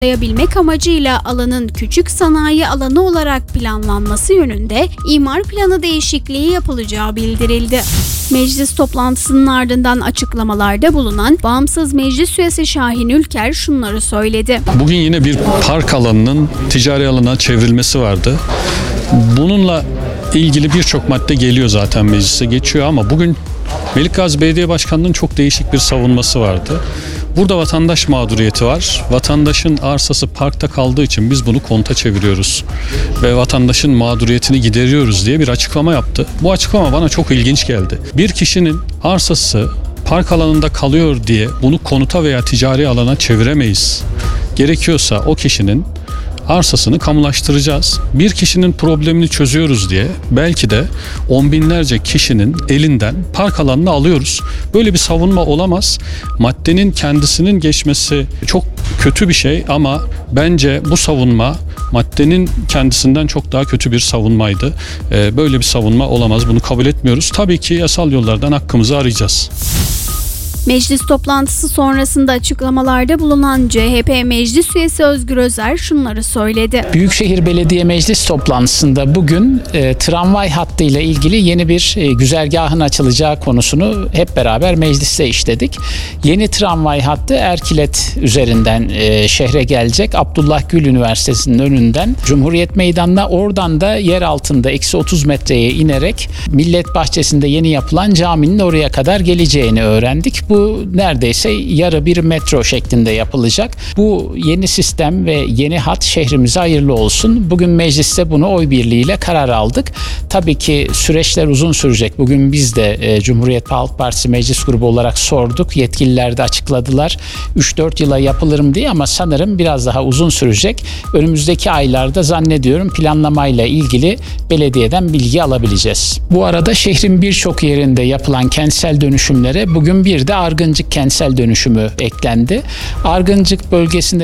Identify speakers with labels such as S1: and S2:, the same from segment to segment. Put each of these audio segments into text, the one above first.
S1: sağlayabilmek amacıyla alanın küçük sanayi alanı olarak planlanması yönünde imar planı değişikliği yapılacağı bildirildi. Meclis toplantısının ardından açıklamalarda bulunan bağımsız meclis üyesi Şahin Ülker şunları söyledi.
S2: Bugün yine bir park alanının ticari alana çevrilmesi vardı. Bununla ilgili birçok madde geliyor zaten meclise geçiyor ama bugün Melikgazi Belediye Başkanı'nın çok değişik bir savunması vardı. Burada vatandaş mağduriyeti var. Vatandaşın arsası parkta kaldığı için biz bunu konta çeviriyoruz ve vatandaşın mağduriyetini gideriyoruz diye bir açıklama yaptı. Bu açıklama bana çok ilginç geldi. Bir kişinin arsası park alanında kalıyor diye bunu konuta veya ticari alana çeviremeyiz. Gerekiyorsa o kişinin arsasını kamulaştıracağız. Bir kişinin problemini çözüyoruz diye belki de on binlerce kişinin elinden park alanını alıyoruz. Böyle bir savunma olamaz. Maddenin kendisinin geçmesi çok kötü bir şey ama bence bu savunma maddenin kendisinden çok daha kötü bir savunmaydı. Böyle bir savunma olamaz. Bunu kabul etmiyoruz. Tabii ki yasal yollardan hakkımızı arayacağız.
S1: Meclis toplantısı sonrasında açıklamalarda bulunan CHP Meclis Üyesi Özgür Özer şunları söyledi.
S3: Büyükşehir Belediye Meclis toplantısında bugün tramvay hattıyla ilgili yeni bir güzergahın açılacağı konusunu hep beraber mecliste işledik. Yeni tramvay hattı Erkilet üzerinden şehre gelecek. Abdullah Gül Üniversitesi'nin önünden Cumhuriyet Meydanı'na, oradan da yer altında eksi 30 metreye inerek Millet Bahçesi'nde yeni yapılan caminin oraya kadar geleceğini öğrendik. Bu neredeyse yarı bir metro şeklinde yapılacak. Bu yeni sistem ve yeni hat şehrimize hayırlı olsun. Bugün mecliste bunu oy birliğiyle karar aldık. Tabii ki süreçler uzun sürecek. Bugün biz de Cumhuriyet Halk Partisi Meclis Grubu olarak sorduk. Yetkililer de açıkladılar. 3-4 yıla yapılır mı diye ama sanırım biraz daha uzun sürecek. Önümüzdeki aylarda zannediyorum planlamayla ilgili belediyeden bilgi alabileceğiz. Bu arada şehrin birçok yerinde yapılan kentsel dönüşümlere bugün bir de Argıncık kentsel dönüşümü eklendi. Argıncık bölgesinde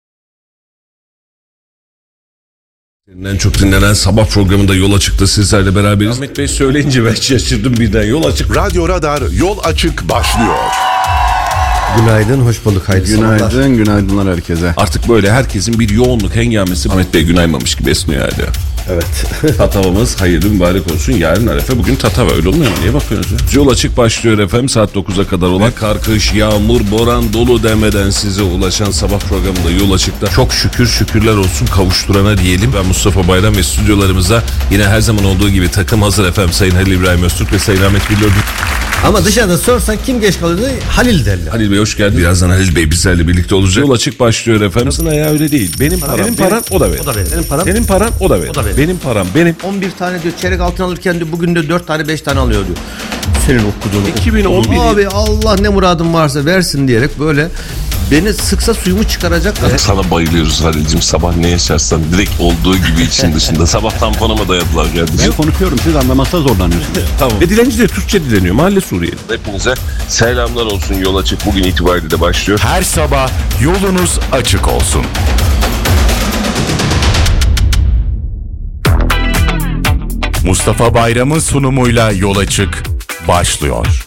S4: En çok dinlenen sabah programında Yol Açık'ta sizlerle beraberiz. Ahmet Bey söyleyince ben şaşırdım birden. Yol Açık.
S5: Radyo Radar Yol Açık başlıyor.
S6: Günaydın, hoş bulduk. Hayırlı sabahlar.
S5: Günaydınlar herkese.
S4: Artık böyle herkesin bir yoğunluk hengamesi Ahmet Bey günaymamış gibi esniyor yani.
S6: Evet.
S4: Tatavamız hayırlı mübarek olsun. Yarın Arefe, bugün Tatava, öyle olmuyor mu? Niye bakıyorsunuz ya? Yol Açık başlıyor efendim. Saat 9'a kadar olan kar, kış, yağmur, boran, dolu demeden size ulaşan sabah programında Yol Açık'ta çok şükürler olsun kavuşturana diyelim. Ben Mustafa Bayram ve stüdyolarımızda yine her zaman olduğu gibi takım hazır efendim. Sayın Halil İbrahim Öztürk ve Sayın Ahmet Güllü.
S6: Ama dışarıda sorsan kim geç kalıyordu? Halil derler.
S4: Halil Bey hoş geldin. Birazdan Halil Bey bizlerle birlikte olacak. Yol Açık başlıyor efendim. Aslında ya öyle değil. Benim param o da benim.
S6: Senin paran.
S4: Senin paran o da benim. Benim param benim.
S6: 11 tane diyor çeyrek altın alırken diyor bugün de 4 tane 5 tane alıyor diyor. Senin okuduğunu.
S4: 2011.
S6: Abi Allah ne muradın varsa versin diyerek böyle beni sıksa suyumu çıkaracak kadar.
S7: Sana bayılıyoruz Halil'cim. Sabah ne yaşarsan direkt olduğu gibi için dışında. Sabah tamponuma dayadılar kardeşim.
S8: Ben konuşuyorum, siz anlamakta zorlanıyorsunuz.
S4: Tamam. Ve dilenci de Türkçe dileniyor. Mahalle Suriyeli.
S7: Hepinize selamlar olsun. Yol Açık bugün itibariyle de başlıyor.
S5: Her sabah yolunuz açık olsun. Mustafa Bayram'ın sunumuyla Yol Açık başlıyor.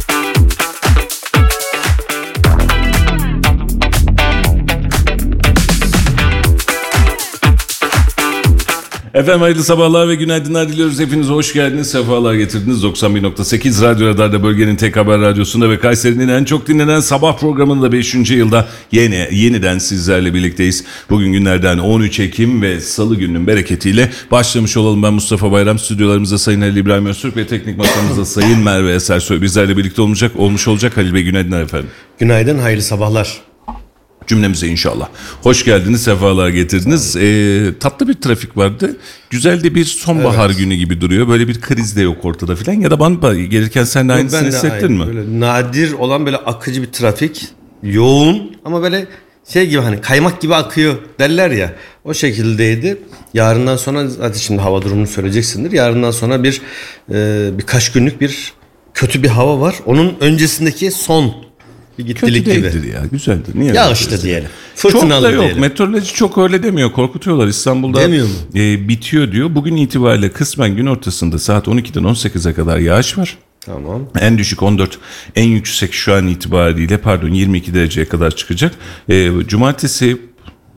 S4: Efendim hayırlı sabahlar ve günaydınlar diliyoruz. Hepiniz hoş geldiniz, sefalar getirdiniz. 91.8 Radyo Radar'da, bölgenin tek haber radyosunda ve Kayseri'nin en çok dinlenen sabah programında 5. yılda yeniden sizlerle birlikteyiz. Bugün günlerden 13 Ekim ve Salı gününün bereketiyle başlamış olalım. Ben Mustafa Bayram, stüdyolarımızda Sayın Halil İbrahim Öztürk ve teknik masamızda Sayın Merve Esersoy bizlerle birlikte olmuş olacak. Halil Bey günaydınlar efendim.
S6: Günaydın, hayırlı sabahlar.
S4: Cümlemize inşallah. Hoş geldiniz, sefalar getirdiniz. Tatlı bir trafik vardı. Güzel de bir sonbahar günü gibi duruyor. Böyle bir kriz de yok ortada filan. Ya da bana gelirken sen de aynısını hissettin mi?
S6: Böyle nadir olan böyle akıcı bir trafik. Yoğun ama böyle şey gibi, hani kaymak gibi akıyor derler ya. O şekildeydi. Yarından sonra zaten şimdi hava durumunu söyleyeceksindir. Yarından sonra birkaç günlük bir kötü bir hava var. Onun öncesindeki son bir gittilik
S4: kötü
S6: gibi.
S4: Kötü ya, güzeldir. Niye
S6: yağışlı diyelim. Fırtınalı
S4: çok da yok.
S6: diyelim.
S4: Meteoroloji çok öyle demiyor. Korkutuyorlar. İstanbul'da
S6: demiyor mu?
S4: Bitiyor diyor. Bugün itibariyle kısmen gün ortasında saat 12'den 18'e kadar yağış var.
S6: Tamam.
S4: En düşük 14, en yüksek şu an itibariyle 22 dereceye kadar çıkacak. Cumartesi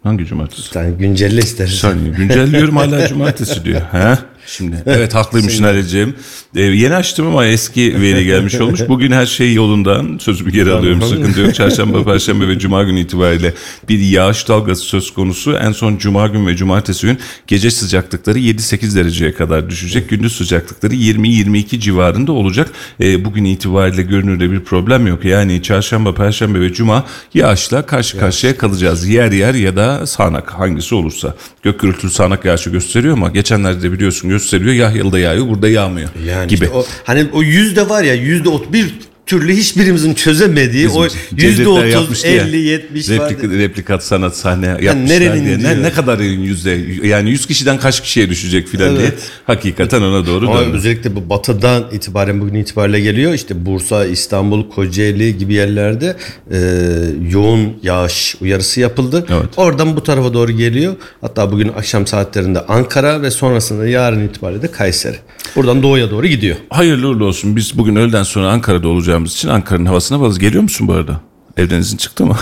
S4: Hangi cumartesi?
S6: Yani güncelle istersen.
S4: Saniye güncelliyorum hala cumartesi diyor. Ha? Şimdi evet haklıymışsın Halil'ciğim. Yeni açtım ama eski veri gelmiş olmuş. Bugün her şey yolunda. Sözümü geri alıyorum. Sıkıntı yok. Çarşamba, Perşembe ve Cuma günü itibariyle bir yağış dalgası söz konusu. En son Cuma gün ve Cumartesi gün gece sıcaklıkları 7-8 dereceye kadar düşecek. Gündüz sıcaklıkları 20-22 civarında olacak. Bugün itibariyle görünürde bir problem yok. Yani Çarşamba, Perşembe ve Cuma yağışla karşı karşıya kalacağız. Yer yer ya da sağanak hangisi olursa. Gök gürültülü sağanak yağışı gösteriyor ama geçenlerde de biliyorsun gösteriyor. Yahya'da yağıyor, burada yağmıyor
S6: yani
S4: gibi.
S6: Işte o yüzde var ya bir türlü hiçbirimizin çözemediği o %30, 50, 70
S4: replikat sanat sahne yapmışlar diye. Ne kadar yüzde yani 100 kişiden kaç kişiye düşecek filan diye. Hakikaten ona doğru
S6: ama
S4: döndü.
S6: özellikle bu batıdan itibaren bugün itibariyle geliyor. İşte Bursa, İstanbul, Kocaeli gibi yerlerde yoğun yağış uyarısı yapıldı.
S4: Evet.
S6: Oradan bu tarafa doğru geliyor. Hatta bugün akşam saatlerinde Ankara ve sonrasında yarın itibariyle de Kayseri. Buradan doğuya doğru gidiyor.
S4: Hayırlı uğurlu olsun. Biz bugün öğleden sonra Ankara'da olacağımız için Ankara'nın havasına bazı geliyor musun bu arada? Evden izin çıktı mı?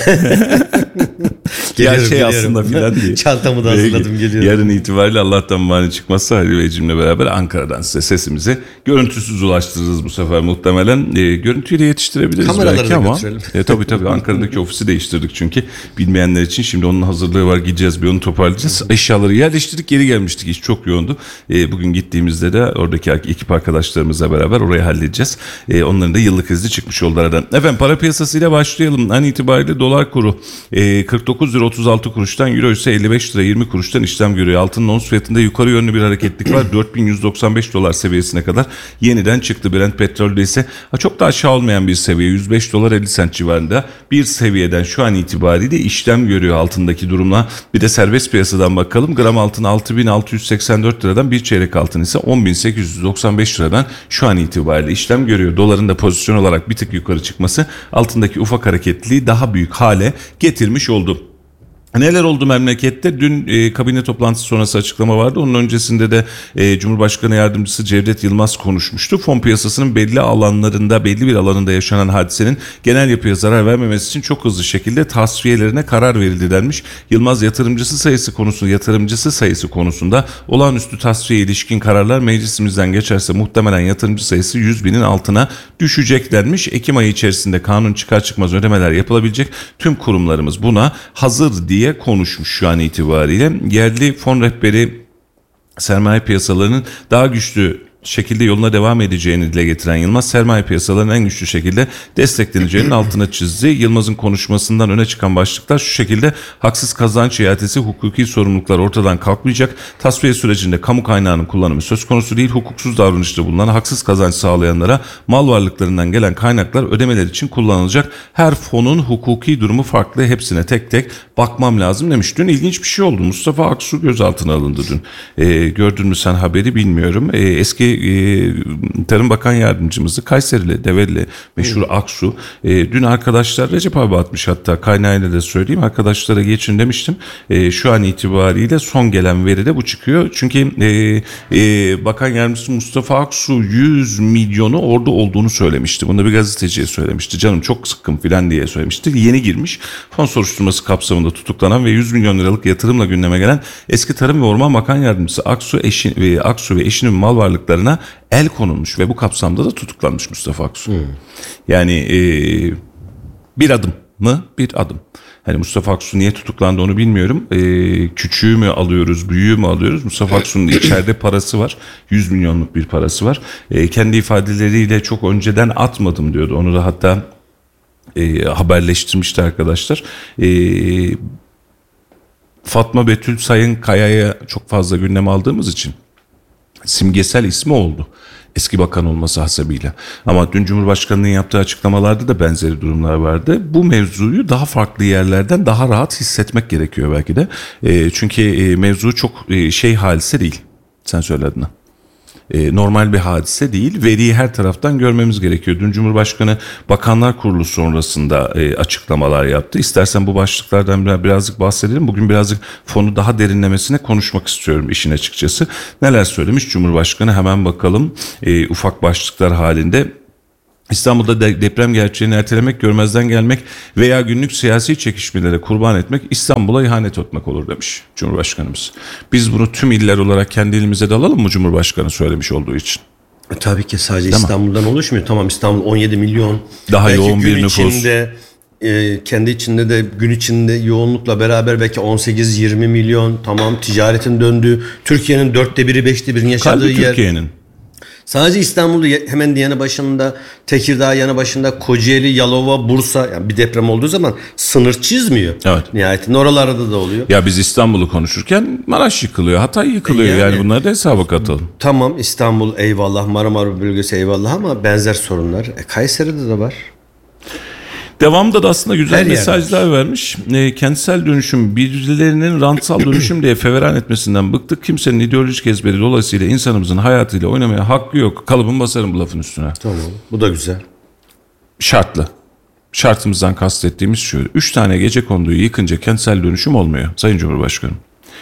S6: Geliyorum.
S4: Aslında filan diye.
S6: Çantamı da hazırladım, geliyorum.
S4: Yarın itibariyle Allah'tan mani çıkmazsa Halil Beyciğimle beraber Ankara'dan size sesimizi görüntüsüz ulaştırırız bu sefer muhtemelen. Görüntüyle yetiştirebiliriz
S6: kameraları
S4: belki
S6: da
S4: ama.
S6: götürelim.
S4: Tabii Ankara'daki ofisi değiştirdik çünkü bilmeyenler için şimdi onun hazırlığı var, gideceğiz bir onu toparlayacağız. Eşyaları yerleştirdik, geri gelmiştik, iş çok yoğundu. Bugün gittiğimizde de oradaki ekip arkadaşlarımızla beraber orayı halledeceğiz. Onların da yıllık izni çıkmış oldu aradan. Efendim para piyasasıyla başlayalım. An itibariyle dolar kuru 49 lira 36 kuruştan, euro ise 55 lira 20 kuruştan işlem görüyor. Altının ons fiyatında yukarı yönlü bir hareketlik var. 4195 dolar seviyesine kadar yeniden çıktı. Brent petrolde ise çok da aşağı olmayan bir seviye, 105 dolar 50 sent civarında bir seviyeden şu an itibariyle işlem görüyor altındaki durumla. Bir de serbest piyasadan bakalım. Gram altın 6684 liradan, bir çeyrek altın ise 10895 liradan şu an itibariyle işlem görüyor. Doların da pozisyon olarak bir tık yukarı çıkması altındaki ufak hareketliliği daha büyük hale getirmiş oldu. Neler oldu memlekette? Dün kabine toplantısı sonrası açıklama vardı. Onun öncesinde de Cumhurbaşkanı Yardımcısı Cevdet Yılmaz konuşmuştu. Fon piyasasının belli bir alanında yaşanan hadisenin genel yapıya zarar vermemesi için çok hızlı şekilde tasfiyelerine karar verildi denmiş. Yılmaz yatırımcısı sayısı konusunda olağanüstü tasfiye ilişkin kararlar meclisimizden geçerse muhtemelen yatırımcı sayısı 100.000'in altına düşecek denmiş. Ekim ayı içerisinde kanun çıkar çıkmaz ödemeler yapılabilecek. Tüm kurumlarımız buna hazır diye konuşmuş şu an itibariyle. Yerli fon rehberi sermaye piyasalarının daha güçlü şekilde yoluna devam edeceğini dile getiren Yılmaz, sermaye piyasalarının en güçlü şekilde destekleneceğinin altına çizdi. Yılmaz'ın konuşmasından öne çıkan başlıklar şu şekilde: haksız kazanç iadesi, hukuki sorumluluklar ortadan kalkmayacak. Tasfiye sürecinde kamu kaynağının kullanımı söz konusu değil. Hukuksuz davranışta bulunan, haksız kazanç sağlayanlara mal varlıklarından gelen kaynaklar ödemeler için kullanılacak. Her fonun hukuki durumu farklı. Hepsine tek tek bakmam lazım demiş. Dün ilginç bir şey oldu. Mustafa Aksu gözaltına alındı dün. Gördün mü sen haberi bilmiyorum. Eski Tarım Bakan Yardımcımızı, Kayserili, Develi meşhur Aksu. Dün arkadaşlar, Recep abi atmış hatta, kaynağıyla da söyleyeyim, arkadaşlara geçin demiştim. Şu an itibariyle son gelen veri de bu çıkıyor. Çünkü Bakan Yardımcısı Mustafa Aksu 100 milyonu orada olduğunu söylemişti. Bunu da bir gazeteciye söylemişti. Canım çok sıkkın filan diye söylemişti. Yeni girmiş. Fon soruşturması kapsamında tutuklanan ve 100 milyon liralık yatırımla gündeme gelen eski Tarım ve Orman Bakan Yardımcısı Aksu ve eşinin mal varlıklarına el konulmuş ve bu kapsamda da tutuklanmış Mustafa Aksu. Yani bir adım mı? Bir adım. Hani Mustafa Aksu niye tutuklandı onu bilmiyorum. Küçüğü mü alıyoruz, büyüğü mü alıyoruz? Mustafa Aksu'nun içeride parası var. 100 milyonluk bir parası var. Kendi ifadeleriyle çok önceden atmadım diyordu. Onu da hatta haberleştirmişti arkadaşlar. Fatma Betül Sayın Kaya'ya çok fazla gündem aldığımız için simgesel ismi oldu. Eski bakan olması hasebiyle. Ama dün Cumhurbaşkanı'nın yaptığı açıklamalarda da benzeri durumlar vardı. Bu mevzuyu daha farklı yerlerden daha rahat hissetmek gerekiyor belki de. Çünkü mevzu çok hadise değil. Sen söyle adına. Normal bir hadise değil. Veriyi her taraftan görmemiz gerekiyor. Dün Cumhurbaşkanı Bakanlar Kurulu sonrasında açıklamalar yaptı. İstersen bu başlıklardan birazcık bahsedelim. Bugün birazcık fonu daha derinlemesine konuşmak istiyorum işin açıkçası. Neler söylemiş Cumhurbaşkanı, hemen bakalım ufak başlıklar halinde. İstanbul'da deprem gerçeğini ertelemek, görmezden gelmek veya günlük siyasi çekişmelere kurban etmek İstanbul'a ihanet etmek olur demiş Cumhurbaşkanımız. Biz bunu tüm iller olarak kendi elimize de alalım mı Cumhurbaşkanı söylemiş olduğu için?
S6: Tabii ki sadece İstanbul'dan oluşmuyor. Tamam, İstanbul 17 milyon.
S4: Daha
S6: belki
S4: yoğun bir
S6: gün
S4: nüfus.
S6: Içinde, kendi içinde de gün içinde yoğunlukla beraber belki 18-20 milyon. Tamam, ticaretin döndüğü, Türkiye'nin 1/4 5'te yaşadığı
S4: Kalbi
S6: yer.
S4: Türkiye'nin.
S6: Sadece İstanbul'da hemen yanı başında, Tekirdağ yanı başında, Kocaeli, Yalova, Bursa, yani bir deprem olduğu zaman sınır çizmiyor.
S4: Evet.
S6: Nihayetinde oralarda da oluyor.
S4: Ya biz İstanbul'u konuşurken Maraş yıkılıyor, Hatay yıkılıyor. Yani bunları da hesaba katalım.
S6: Tamam, İstanbul eyvallah, Marmara bölgesi eyvallah ama benzer sorunlar Kayseri'de de var.
S4: Devamında da aslında güzel
S6: Her
S4: mesajlar vermiş. Kentsel dönüşüm, birilerinin rantsal dönüşüm diye feveran etmesinden bıktık. Kimsenin ideolojik ezberi dolayısıyla insanımızın hayatıyla oynamaya hakkı yok. Kalıbımı basarım bu lafın üstüne.
S6: Tamam, bu da güzel.
S4: Şartlı. Şartımızdan kastettiğimiz şu: 3 tane gecekonduyu yıkınca kentsel dönüşüm olmuyor Sayın Cumhurbaşkanım.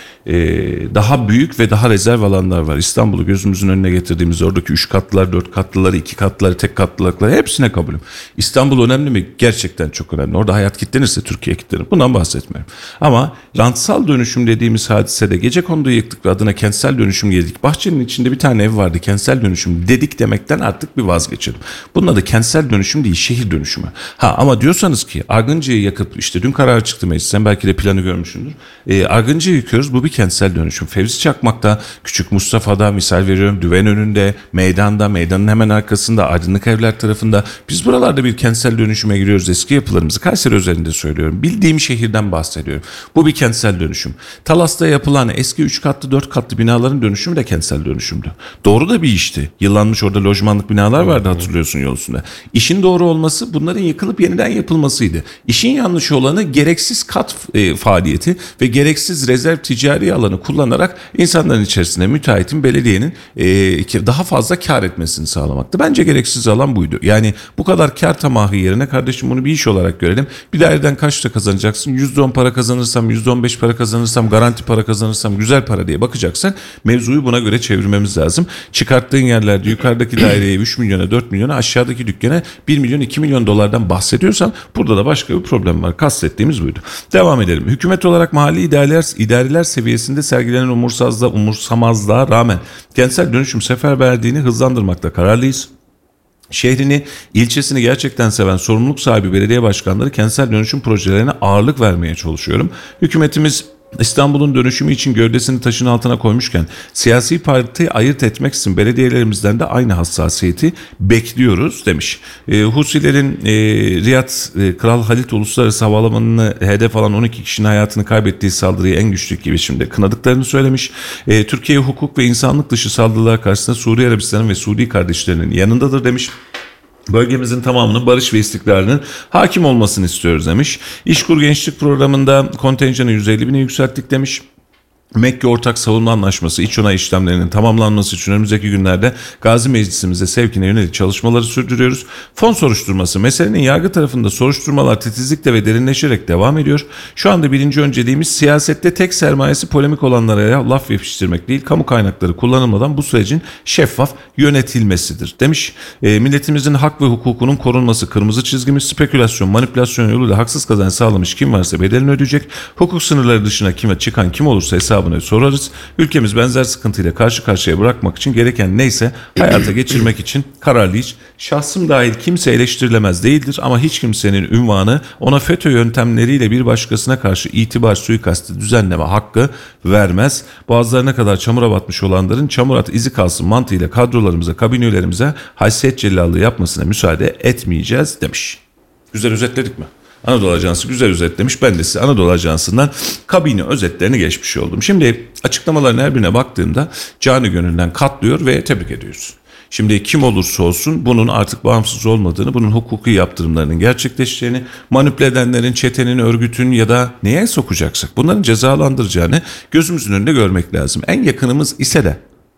S4: Daha büyük ve daha rezerv alanlar var. İstanbul'u gözümüzün önüne getirdiğimiz oradaki 3 katlılar, 4 katlıları, 2 katlıları, tek katlıları hepsine kabulüm. İstanbul önemli mi? Gerçekten çok önemli. Orada hayat kilitlenirse Türkiye kilitlenir. Bundan bahsetmiyorum. Ama rantsal dönüşüm dediğimiz hadisede gecekonduyu yıktık ve adına kentsel dönüşüm dedik. Bahçenin içinde bir tane ev vardı, kentsel dönüşüm dedik demekten artık bir vazgeçelim. Bunun adı kentsel dönüşüm değil, şehir dönüşümü. Ama diyorsanız ki Argıncı'yı yakıp, işte dün karar çıktı meclisten, belki de planı görmüşsündür. Argıncı'yı yıkıyoruz, bu bir kentsel dönüşüm. Fevzi Çakmak'ta, Küçük Mustafa'da, misal veriyorum, Düven önünde, meydanda, meydanın hemen arkasında, Aydınlık Evler tarafında, biz buralarda bir kentsel dönüşüme giriyoruz. Eski yapılarımızı, Kayseri özelinde söylüyorum, bildiğim şehirden bahsediyorum. Bu bir kentsel dönüşüm. Talas'ta yapılan eski 3 katlı 4 katlı binaların dönüşümü de kentsel dönüşümdü. Doğru da bir işti. Yıllanmış orada lojmanlık binalar vardı, hatırlıyorsun yol üstünde. İşin doğru olması bunların yıkılıp yeniden yapılmasıydı. İşin yanlış olanı gereksiz kat faaliyeti ve gereksiz rezerv ticari alanı kullanarak insanların içerisinde müteahhitin, belediyenin daha fazla kar etmesini sağlamaktı. Bence gereksiz alan buydu. Yani bu kadar kar tamahı yerine kardeşim bunu bir iş olarak görelim. Bir daireden kaçta kazanacaksın? %10 para kazanırsam, %15 para kazanırsam, garanti para kazanırsam güzel para diye bakacaksak mevzuyu buna göre çevirmemiz lazım. Çıkarttığın yerlerde yukarıdaki daireye 3 milyona 4 milyona, aşağıdaki dükkana 1 milyon 2 milyon dolardan bahsediyorsam burada da başka bir problem var. Kastettiğimiz buydu. Devam edelim. Hükümet olarak mahalli idareler seviyesinde sergilenen umursamazlığa rağmen kentsel dönüşüm seferberliğini hızlandırmakta kararlıyız. Şehrini, ilçesini gerçekten seven sorumluluk sahibi belediye başkanları kentsel dönüşüm projelerine ağırlık vermeye çalışıyorum. Hükümetimiz İstanbul'un dönüşümü için gövdesini taşın altına koymuşken siyasi parti ayırt etmeksizin belediyelerimizden de aynı hassasiyeti bekliyoruz demiş. Husilerin Riyad Kral Halit Uluslararası Havalimanı'nı hedef alan 12 kişinin hayatını kaybettiği saldırıyı en güçlü biçimde kınadıklarını söylemiş. Türkiye hukuk ve insanlık dışı saldırılar karşısında Suriye Arabistan'ın ve Suudi kardeşlerinin yanındadır demiş. Bölgemizin tamamının barış ve istikrarının hakim olmasını istiyoruz demiş. İşkur Gençlik Programı'nda kontenjanı 150 bine yükselttik demiş. Mekke Ortak Savunma Anlaşması iç onay işlemlerinin tamamlanması için önümüzdeki günlerde Gazi Meclisimize sevkine yönelik çalışmaları sürdürüyoruz. Fon soruşturması, meselenin yargı tarafında soruşturmalar titizlikle ve derinleşerek devam ediyor. Şu anda birinci önceliğimiz siyasette tek sermayesi polemik olanlara laf yetiştirmek değil, kamu kaynakları kullanılmadan bu sürecin şeffaf yönetilmesidir demiş. Milletimizin hak ve hukukunun korunması kırmızı çizgimiz, spekülasyon, manipülasyon yoluyla haksız kazanç sağlamış kim varsa bedelini ödeyecek. Hukuk sınırları dışına kime çıkan kim olursa hesabını sorarız. Ülkemiz benzer sıkıntıyla karşı karşıya bırakmak için gereken neyse hayata geçirmek için kararlıyız. Şahsım dahil kimse eleştirilemez değildir ama hiç kimsenin ünvanı ona FETÖ yöntemleriyle bir başkasına karşı itibar suikastı düzenleme hakkı vermez. Boğazlarına kadar çamura batmış olanların çamur at izi kalsın mantığıyla kadrolarımıza, kabinlerimize haysiyet cellallığı yapmasına müsaade etmeyeceğiz demiş. Güzel özetledik mi? Anadolu Ajansı güzel özetlemiş. Ben de size Anadolu Ajansı'ndan kabine özetlerini geçmiş oldum. Şimdi açıklamaların her birine baktığımda canı gönülden katlıyor ve tebrik ediyoruz. Şimdi kim olursa olsun bunun artık bağımsız olmadığını, bunun hukuki yaptırımlarının gerçekleşeceğini, manipüle edenlerin, çetenin, örgütün ya da neye sokacaksak bunların cezalandıracağını gözümüzün önünde görmek lazım. En yakınımız ise de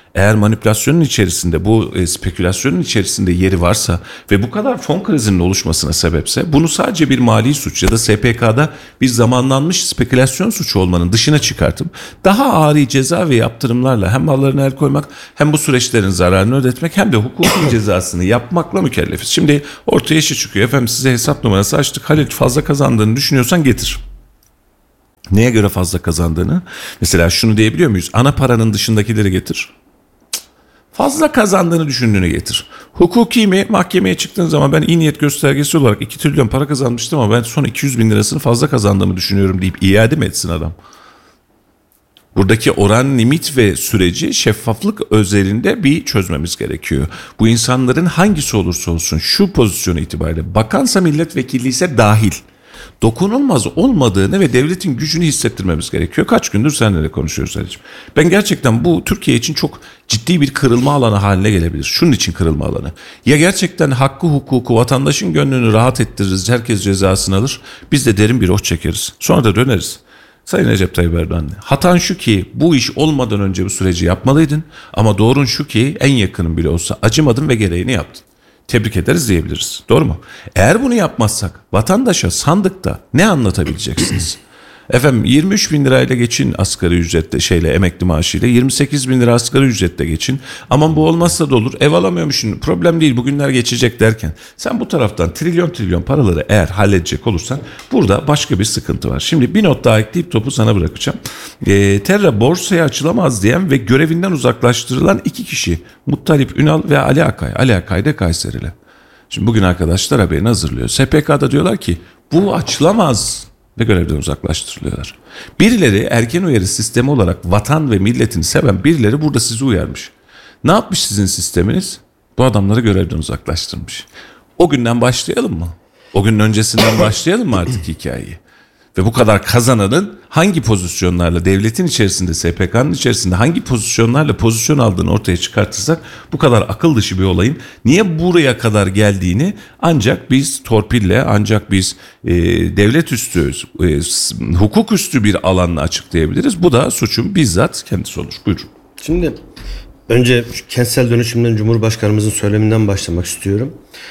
S4: eğer manipülasyonun içerisinde, bu spekülasyonun içerisinde yeri varsa ve bu kadar fon krizinin oluşmasına sebepse, bunu sadece bir mali suç ya da SPK'da bir zamanlanmış spekülasyon suçu olmanın dışına çıkartıp daha ağır ceza ve yaptırımlarla hem mallarına el koymak, hem bu süreçlerin zararını ödetmek, hem de hukuki cezasını yapmakla mükellefiz. Şimdi ortaya işi çıkıyor. Efendim size hesap numarası açtık. Halit fazla kazandığını düşünüyorsan getir. Neye göre fazla kazandığını? Mesela şunu diyebiliyor muyuz? Ana paranın dışındakileri getir. Fazla kazandığını düşündüğünü getir. Hukuki mi? Mahkemeye çıktığın zaman ben iyi niyet göstergesi olarak 2 trilyon para kazanmıştım ama ben son 200 bin lirasını fazla kazandığımı düşünüyorum deyip iade mi etsin adam? Buradaki oran, limit ve süreci şeffaflık özelinde bir çözmemiz gerekiyor. Bu insanların hangisi olursa olsun şu pozisyonu itibariyle, bakansa milletvekilliyse dahil, dokunulmaz olmadığını ve devletin gücünü hissettirmemiz gerekiyor. Kaç gündür seninle de konuşuyoruz Ali'ciğim. Ben gerçekten bu Türkiye için çok ciddi bir kırılma alanı haline gelebilir. Şunun için kırılma alanı. Ya gerçekten hakkı, hukuku, vatandaşın gönlünü rahat ettiririz, herkes cezasını alır, biz de derin bir oh çekeriz. Sonra da döneriz. Sayın Recep Tayyip Erdoğan, hatan şu ki bu iş olmadan önce bu süreci yapmalıydın, ama doğrun şu ki en yakının bile olsa acımadın ve gereğini yaptın. Tebrik ederiz diyebiliriz. Doğru mu? Eğer bunu yapmazsak vatandaşa sandıkta ne anlatabileceksiniz? Efendim 23 bin lirayla geçin asgari ücretle, emekli maaşıyla, 28 bin lira asgari ücretle geçin. Aman bu olmazsa da olur, ev alamıyormuşsun, problem değil, bugünler geçecek derken sen bu taraftan trilyon paraları eğer halledecek olursan burada başka bir sıkıntı var. Şimdi bir not daha ekleyip topu sana bırakacağım. Terra borsaya açılamaz diyen ve görevinden uzaklaştırılan 2 kişi, Muttalip Ünal ve Ali Akay. Ali Akay da Kayserili. Şimdi bugün arkadaşlar haberini hazırlıyor. SPK'da diyorlar ki bu açılamaz ve görevden uzaklaştırılıyorlar. Birileri erken uyarı sistemi olarak vatan ve milletini seven birileri burada sizi uyarmış. Ne yapmış sizin sisteminiz? Bu adamları görevden uzaklaştırmış. O günden başlayalım mı? O günün öncesinden başlayalım mı artık hikayeyi? Ve bu kadar kazananın hangi pozisyonlarla, devletin içerisinde, SPK'nın içerisinde hangi pozisyonlarla pozisyon aldığını ortaya çıkartırsak, bu kadar akıl dışı bir olayın niye buraya kadar geldiğini ancak biz torpille, ancak biz devlet üstü, hukuk üstü bir alanla açıklayabiliriz. Bu da suçun bizzat kendisi olur. Buyurun.
S6: Şimdi önce şu kentsel dönüşümden Cumhurbaşkanımızın söyleminden başlamak istiyorum.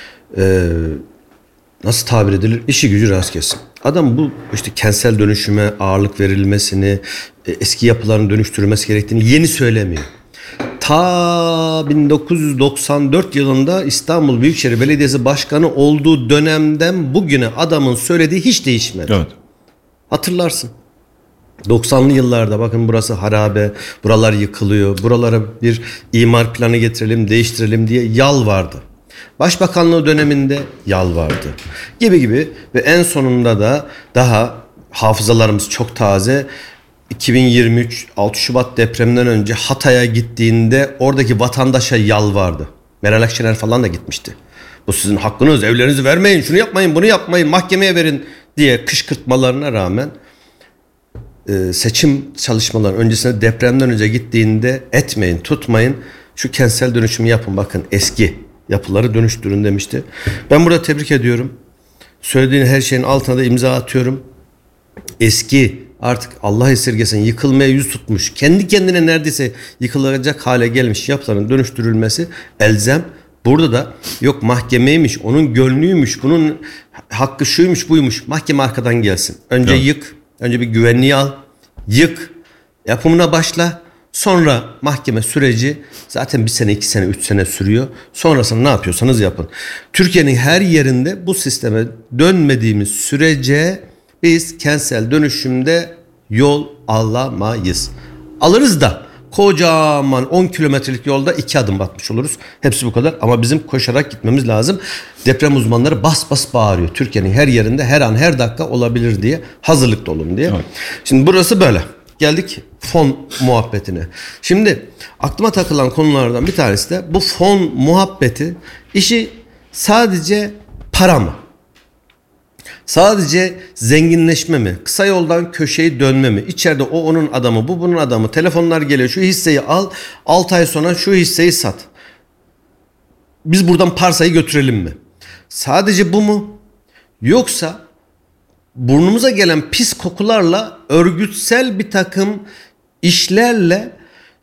S6: Nasıl tabir edilir? İşi gücü rast kesin. Adam bu işte kentsel dönüşüme ağırlık verilmesini, eski yapıların dönüştürülmesi gerektiğini yeni söylemiyor. Ta 1994 yılında İstanbul Büyükşehir Belediyesi Başkanı olduğu dönemden bugüne adamın söylediği hiç değişmedi.
S4: Evet.
S6: Hatırlarsın. 90'lı yıllarda bakın burası harabe, buralar yıkılıyor, buralara bir imar planı getirelim, değiştirelim diye yalvardı. Başbakanlığı döneminde yalvardı gibi ve en sonunda da daha hafızalarımız çok taze, 2023 6 Şubat depreminden önce Hatay'a gittiğinde oradaki vatandaşa yalvardı. Meral Akşener falan da gitmişti. Bu sizin hakkınız, evlerinizi vermeyin, şunu yapmayın, bunu yapmayın, mahkemeye verin diye kışkırtmalarına rağmen seçim çalışmaları öncesinde, depremden önce gittiğinde etmeyin, tutmayın, şu kentsel dönüşümü yapın, bakın eski yapıları dönüştürün demişti. Ben burada tebrik ediyorum. Söylediğin her şeyin altına da imza atıyorum. Eski, artık Allah esirgesin, yıkılmaya yüz tutmuş, kendi kendine neredeyse yıkılacak hale gelmiş yapıların dönüştürülmesi elzem. Burada da yok mahkemeymiş, onun gönlüymüş, bunun hakkı şuymuş buymuş. Mahkeme arkadan gelsin. Önce yık, önce bir güvenliği al, yık, yapımına başla. Sonra mahkeme süreci zaten 1 sene, 2 sene, 3 sene sürüyor. Sonrasında ne yapıyorsanız yapın. Türkiye'nin her yerinde bu sisteme dönmediğimiz sürece biz kentsel dönüşümde yol alamayız. Alırız da kocaman 10 kilometrelik yolda 2 adım atmış oluruz. Hepsi bu kadar, ama bizim koşarak gitmemiz lazım. Deprem uzmanları bas bas bağırıyor. Türkiye'nin her yerinde her an her dakika olabilir diye, hazırlıklı olun diye. Evet. Şimdi burası böyle. Geldik fon muhabbetine. Şimdi aklıma takılan konulardan bir tanesi de bu fon muhabbeti. İşi sadece para mı? Sadece zenginleşme mi? Kısa yoldan köşeyi dönme mi? İçeride o onun adamı, bu bunun adamı. Telefonlar geliyor, şu hisseyi al, 6 ay sonra şu hisseyi sat. Biz buradan parsayı götürelim mi? Sadece bu mu? Yoksa burnumuza gelen pis kokularla örgütsel bir takım işlerle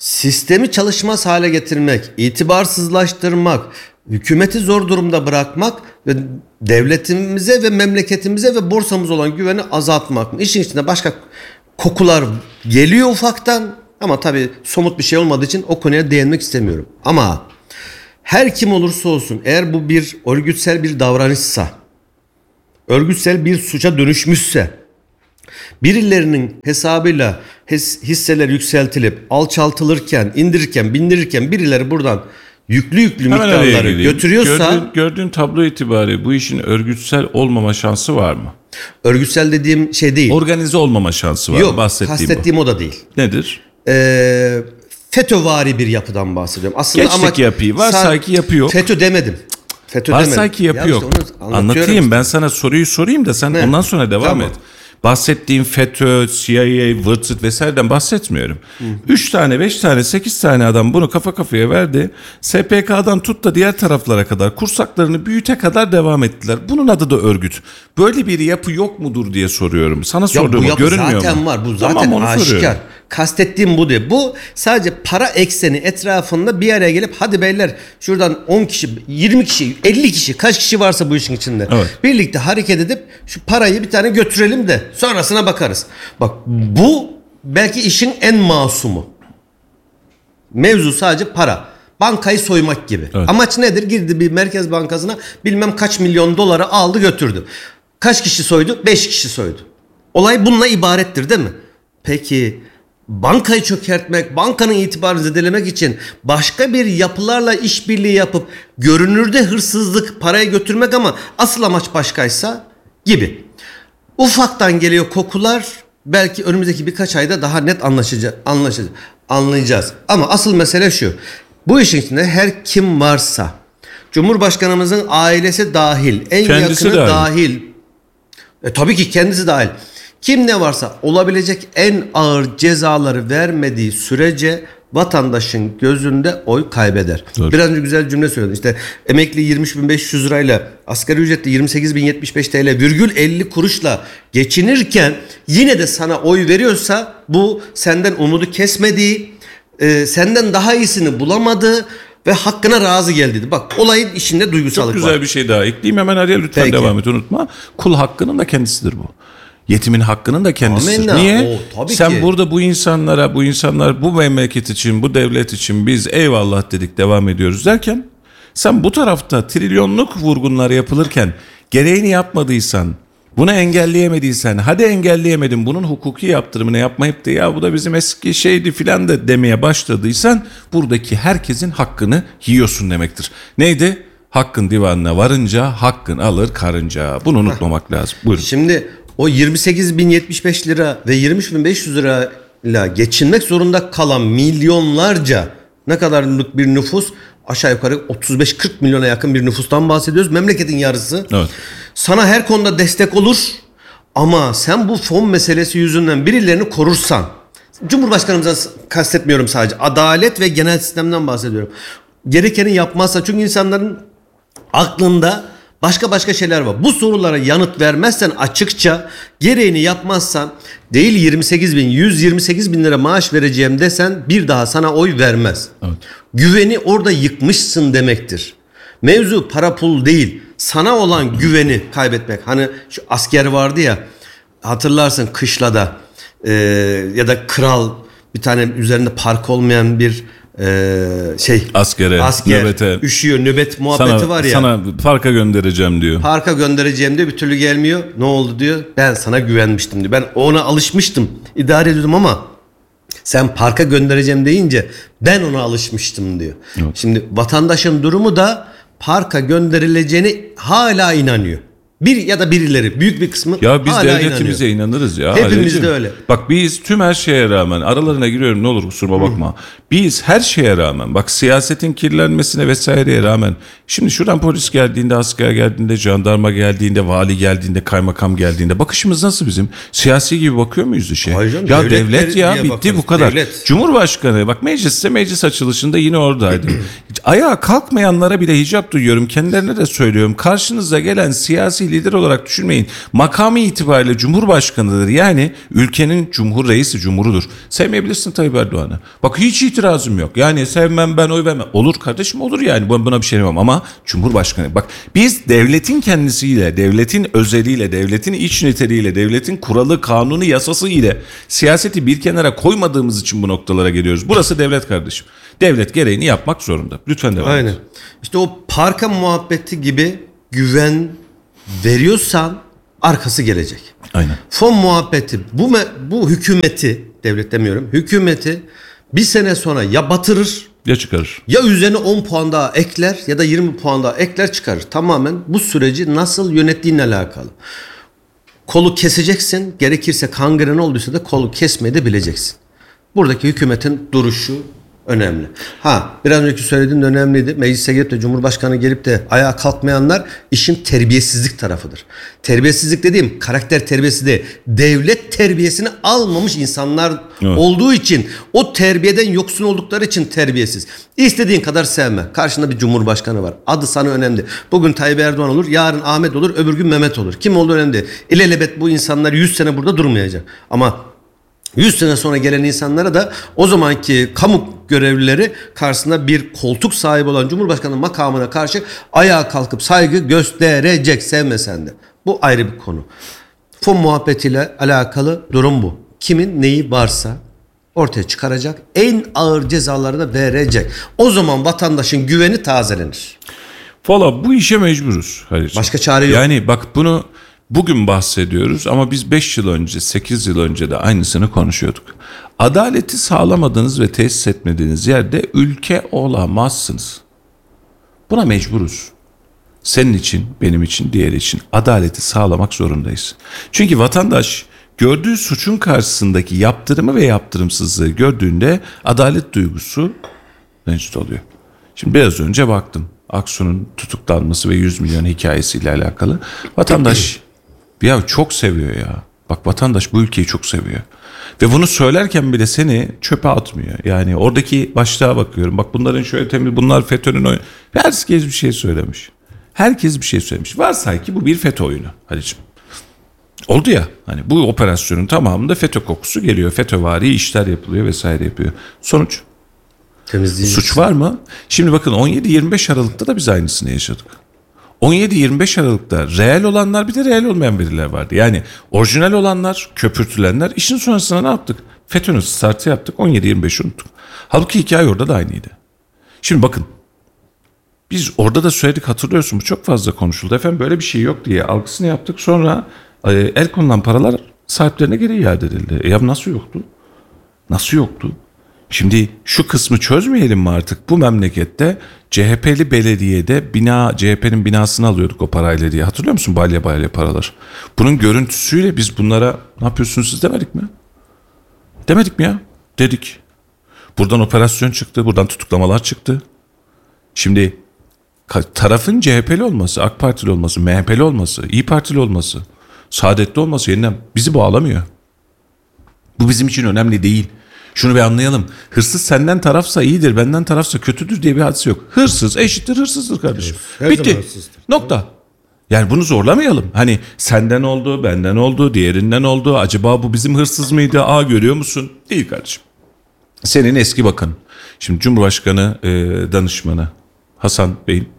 S6: sistemi çalışmaz hale getirmek, itibarsızlaştırmak, hükümeti zor durumda bırakmak ve devletimize ve memleketimize ve borsamıza olan güveni azaltmak mı? İşin içinde başka kokular geliyor ufaktan ama tabii somut bir şey olmadığı için o konuya değinmek istemiyorum. Ama her kim olursa olsun eğer bu bir örgütsel bir davranışsa, örgütsel bir suça dönüşmüşse, birilerinin hesabıyla hisseler yükseltilip alçaltılırken, indirirken, bindirirken birileri buradan yüklü miktarları götürüyorsa...
S4: Gördüğün tablo itibariyle bu işin örgütsel olmama şansı var mı?
S6: Örgütsel dediğim şey değil.
S4: Organize olmama şansı var mı?
S6: Yok, kastettiğim o da değil.
S4: Nedir?
S6: FETÖ'vari bir yapıdan bahsediyorum. Aslında
S4: Geçtik yapıyı. Varsay yapı yok.
S6: FETÖ demedim.
S4: Varsay yapı yok. Anlatayım, ben sana soruyu sorayım da sen ondan sonra devam et. Bahsettiğim FETÖ, CIA, Vırtıt vesaireden bahsetmiyorum. 3 tane, 5 tane, 8 tane adam bunu kafa kafaya verdi. SPK'dan tut da diğer taraflara kadar kursaklarını büyüte kadar devam ettiler. Bunun adı da örgüt. Böyle bir yapı yok mudur diye soruyorum. Sana sorduğumu görünmüyor mu?
S6: Bu zaten var. Bu zaten aşikar. Kastettiğim bu değil. Bu sadece para ekseni etrafında bir araya gelip hadi beyler şuradan 10 kişi, 20 kişi, 50 kişi kaç kişi varsa bu işin içinde. Evet. Birlikte hareket edip şu parayı bir tane götürelim de sonrasına bakarız. Bak bu belki işin en masumu. Mevzu sadece para. Bankayı soymak gibi. Evet. Amaç nedir? Girdi bir merkez bankasına bilmem kaç milyon doları aldı götürdü. Kaç kişi soydu? 5 kişi soydu. Olay bununla ibarettir değil mi? Peki bankayı çökertmek, bankanın itibarını zedelemek için başka bir yapılarla işbirliği yapıp görünürde hırsızlık, parayı götürmek ama asıl amaç başkaysa gibi. Ufaktan geliyor kokular, belki önümüzdeki birkaç ayda daha net anlayacağız. Ama asıl mesele şu. Bu işin içinde her kim varsa, Cumhurbaşkanımızın ailesi dahil, en
S4: kendisi
S6: yakını dahil. Tabii ki kendisi dahil. Kim ne varsa olabilecek en ağır cezaları vermediği sürece vatandaşın gözünde oy kaybeder. Doğru. Biraz önce güzel cümle söyledin. İşte emekli 23.500 lirayla asgari ücretli 28.075 TL virgül 50 kuruşla geçinirken yine de sana oy veriyorsa bu senden umudu kesmediği, senden daha iyisini bulamadığı ve hakkına razı geldi. Bak olayın içinde duygusallık var. Çok güzel
S4: bir şey daha ekleyeyim hemen araya lütfen. Peki. Devam et, unutma. Kul hakkının da kendisidir bu. Yetimin hakkının da kendisidir. Amenna. Niye? Sen burada bu insanlar bu memleket için, bu devlet için biz eyvallah dedik devam ediyoruz derken sen bu tarafta trilyonluk vurgunlar yapılırken gereğini yapmadıysan, bunu engelleyemediysen, hadi engelleyemedin bunun hukuki yaptırımını yapmayıp da ya bu da bizim eski şeydi filan da demeye başladıysan buradaki herkesin hakkını yiyorsun demektir. Neydi? Hakkın divanına varınca hakkın alır karınca. Bunu unutmamak lazım. Buyurun.
S6: Şimdi o 28.075 lira ve 23.500 lirayla geçinmek zorunda kalan milyonlarca ne kadarlık bir nüfus, aşağı yukarı 35-40 milyona yakın bir nüfustan bahsediyoruz. Memleketin yarısı. Evet. Sana her konuda destek olur ama sen bu fon meselesi yüzünden birilerini korursan, Cumhurbaşkanımızdan kastetmiyorum sadece, adalet ve genel sistemden bahsediyorum. Gerekeni yapmazsa, çünkü insanların aklında başka şeyler var. Bu sorulara yanıt vermezsen, açıkça gereğini yapmazsan, değil 128 bin lira maaş vereceğim desen bir daha sana oy vermez. Evet. Güveni orada yıkmışsın demektir. Mevzu para pul değil. Sana olan güveni kaybetmek. Hani şu asker vardı ya, hatırlarsın kışlada ya da kral, bir tane üzerinde park olmayan bir asker
S4: nöbete
S6: üşüyor, nöbet muhabbeti var ya.
S4: Sana parka göndereceğim diyor.
S6: Parka göndereceğim diyor, bir türlü gelmiyor. Ne oldu diyor. Ben sana güvenmiştim diyor. Ben ona alışmıştım. İdare ediyordum ama sen parka göndereceğim deyince ben ona alışmıştım diyor. Evet. Şimdi vatandaşın durumu da parka gönderileceğine hala inanıyor. Bir ya da birileri, büyük bir kısmı
S4: ya biz devletimize inanırız ya.
S6: Hepimiz de öyle.
S4: Bak biz tüm her şeye rağmen, aralarına giriyorum ne olur kusuruma bakma. Biz her şeye rağmen, bak siyasetin kirlenmesine vesaireye rağmen, şimdi şuradan polis geldiğinde, asker geldiğinde, jandarma geldiğinde, vali geldiğinde, kaymakam geldiğinde bakışımız nasıl bizim? Siyasi gibi bakıyor muyuz işe? Ya devlet ya bitti bakarız. Bu kadar. Devlet. Cumhurbaşkanı bak meclis açılışında yine oradaydı. Ayağa kalkmayanlara bile hicap duyuyorum. Kendilerine de söylüyorum. Karşınıza gelen siyasi lider olarak düşünmeyin. Makamı itibariyle Cumhurbaşkanıdır. Yani ülkenin reisi, cumhurudur. Sevmeyebilirsin Tayyip Erdoğan'ı. Bak hiç itirazım yok. Yani sevmem, ben oy vermem. Olur kardeşim, olur yani. Buna bir şey demem ama Cumhurbaşkanı. Bak biz devletin kendisiyle, devletin özeliyle, devletin iç niteliğiyle, devletin kuralı, kanunu, yasası ile siyaseti bir kenara koymadığımız için bu noktalara geliyoruz. Burası devlet kardeşim. Devlet gereğini yapmak zorunda. Lütfen devam et.
S6: Aynen. İşte o parka muhabbeti gibi güven veriyorsan arkası gelecek.
S4: Aynen.
S6: Fon muhabbeti bu hükümeti, devlet demiyorum, hükümeti bir sene sonra ya batırır
S4: Ya çıkarır.
S6: ya üzerine 10 puan daha ekler ya da 20 puan daha ekler, çıkarır. Tamamen bu süreci nasıl yönettiğinle alakalı. Kolu keseceksin, gerekirse kangren olduysa da kolu kesmeyi de bileceksin. Buradaki hükümetin duruşu önemli. Biraz önceki söylediğin de önemliydi. Meclise gelip de Cumhurbaşkanı gelip de ayağa kalkmayanlar işin terbiyesizlik tarafıdır. Terbiyesizlik dediğim karakter terbiyesi değil. Devlet terbiyesini almamış insanlar olduğu için, o terbiyeden yoksun oldukları için terbiyesiz. İstediğin kadar sevme. Karşında bir Cumhurbaşkanı var. Adı sana önemli. Bugün Tayyip Erdoğan olur, yarın Ahmet olur, öbür gün Mehmet olur. Kim olduğu önemli değil. İlelebet bu insanlar 100 sene burada durmayacak. Ama 100 sene sonra gelen insanlara da o zamanki kamu görevlileri karşısında bir koltuk sahibi olan Cumhurbaşkanı makamına karşı ayağa kalkıp saygı gösterecek, sevmesen de. Bu ayrı bir konu. Fon muhabbetiyle alakalı durum bu. Kimin neyi varsa ortaya çıkaracak, en ağır cezaları da verecek. O zaman vatandaşın güveni tazelenir.
S4: Valla bu işe mecburuz. Hayır.
S6: Başka çare yok.
S4: Yani bak bunu bugün bahsediyoruz ama biz 5 yıl önce, 8 yıl önce de aynısını konuşuyorduk. Adaleti sağlamadığınız ve tesis etmediğiniz yerde ülke olamazsınız. Buna mecburuz. Senin için, benim için, diğeri için adaleti sağlamak zorundayız. Çünkü vatandaş gördüğü suçun karşısındaki yaptırımı ve yaptırımsızlığı gördüğünde adalet duygusu mevcut oluyor. Şimdi biraz önce baktım. Aksu'nun tutuklanması ve 100 milyon hikayesiyle alakalı. Vatandaş ya çok seviyor ya. Bak vatandaş bu ülkeyi çok seviyor. Ve bunu söylerken bile seni çöpe atmıyor. Yani oradaki başlığa bakıyorum. Bak bunların şöyle temiz, bunlar FETÖ'nün oyunu. Herkes bir şey söylemiş. Herkes bir şey söylemiş. Varsay ki bu bir FETÖ oyunu Halicim. Oldu ya. Hani bu operasyonun tamamında FETÖ kokusu geliyor. FETÖvari işler yapılıyor vesaire yapıyor. Sonuç? Suç var mı? Şimdi bakın 17-25 Aralık'ta da biz aynısını yaşadık. 17-25 Aralık'ta reel olanlar, bir de reel olmayan veriler vardı. Yani orijinal olanlar, köpürtülenler, işin sonrasında ne yaptık? FETÖ'nün startı yaptık, 17-25'i unuttuk. Halbuki hikaye orada da aynıydı. Şimdi bakın, biz orada da söyledik, hatırlıyorsun, bu çok fazla konuşuldu. Efendim böyle bir şey yok diye algısını yaptık. Sonra el konulan paralar sahiplerine geri iade edildi. Ya nasıl yoktu? Nasıl yoktu? Şimdi şu kısmı çözmeyelim mi artık? Bu memlekette CHP'li belediyede CHP'nin binasını alıyorduk o parayla diye. Hatırlıyor musun balya paralar? Bunun görüntüsüyle biz bunlara ne yapıyorsunuz siz demedik mi? Demedik mi ya? Dedik. Buradan operasyon çıktı, buradan tutuklamalar çıktı. Şimdi tarafın CHP'li olması, AK Partili olması, MHP'li olması, İYİ Partili olması, Saadetli olması yeniden bizi bağlamıyor. Bu bizim için önemli değil. Şunu bir anlayalım. Hırsız senden tarafsa iyidir, benden tarafsa kötüdür diye bir hadise yok. Hırsız eşittir hırsızdır kardeşim. Bitti. Nokta. Yani bunu zorlamayalım. Hani senden oldu, benden oldu, diğerinden oldu. Acaba bu bizim hırsız mıydı? Görüyor musun? Değil kardeşim. Senin eski bakan. Şimdi Cumhurbaşkanı danışmanı Hasan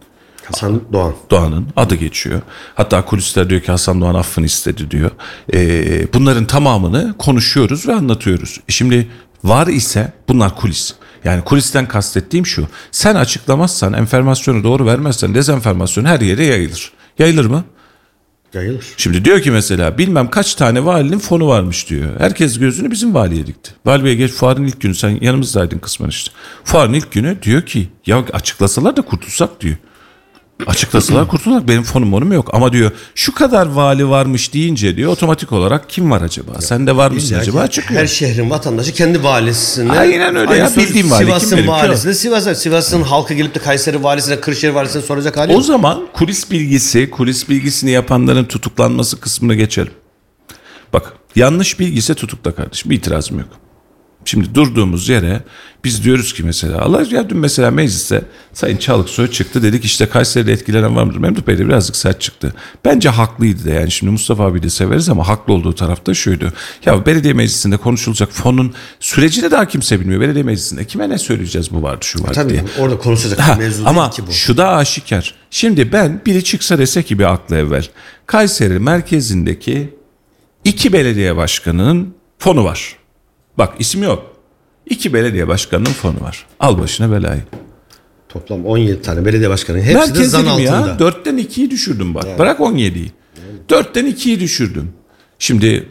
S4: Doğan'ın adı geçiyor. Hatta kulisler diyor ki Hasan Doğan affını istedi diyor. Bunların tamamını konuşuyoruz ve anlatıyoruz. Şimdi var ise bunlar kulis. Yani kulisten kastettiğim şu. Sen açıklamazsan, enformasyonu doğru vermezsen dezenformasyon her yere yayılır. Yayılır mı?
S6: Yayılır.
S4: Şimdi diyor ki mesela bilmem kaç tane valinin fonu varmış diyor. Herkes gözünü bizim valiye dikti. Vali Bey geç fuarın ilk günü, sen yanımızdaydın kısmen işte. Fuarın ilk günü diyor ki ya açıklasalar da kurtulsak diyor. Açıklasalar kurtulsak, benim fonum yok. Ama diyor şu kadar vali varmış deyince diyor otomatik olarak kim var acaba? Sen de var mısın acaba? Çıkıyor.
S6: Her şehrin vatandaşı kendi valisine.
S4: Aynen öyle ya, bildiğim vali.
S6: Sivas'ın valisine Sivas'ın halkı gelip de Kayseri valisine, Kırşehir valisine soracak hali
S4: o
S6: yok.
S4: zaman kulis bilgisini yapanların tutuklanması kısmını geçelim. Bak yanlış bilgi ise tutukla kardeşim, bir itirazım yok. Şimdi durduğumuz yere biz diyoruz ki mesela Allah ya dün mesela mecliste Sayın Çalıksoy çıktı, dedik işte Kayseri'de etkilenen var mıdır? Memduh Bey de birazcık sert çıktı. Bence haklıydı da, yani şimdi Mustafa abi de severiz ama haklı olduğu tarafta şuydu. Ya belediye meclisinde konuşulacak fonun sürecini daha kimse bilmiyor. Belediye meclisinde kime ne söyleyeceğiz, bu vardı şu var
S6: Tabii
S4: diye.
S6: orada konuşacak mevzu
S4: Ama
S6: değil ki bu.
S4: şu da aşikar. Şimdi biri çıksa dese ki bir aklı evvel, Kayseri merkezindeki 2 belediye başkanının fonu var. Bak isim yok. 2 belediye başkanının fonu var. Al başına belayı.
S6: Toplam 17 tane belediye başkanı. Hepsi de
S4: Merkez
S6: zan
S4: dedim
S6: altında.
S4: ya. 4'ten 2'yi düşürdüm bak.
S6: Yani.
S4: Bırak 17'yi. 4'ten 2'yi düşürdüm. Şimdi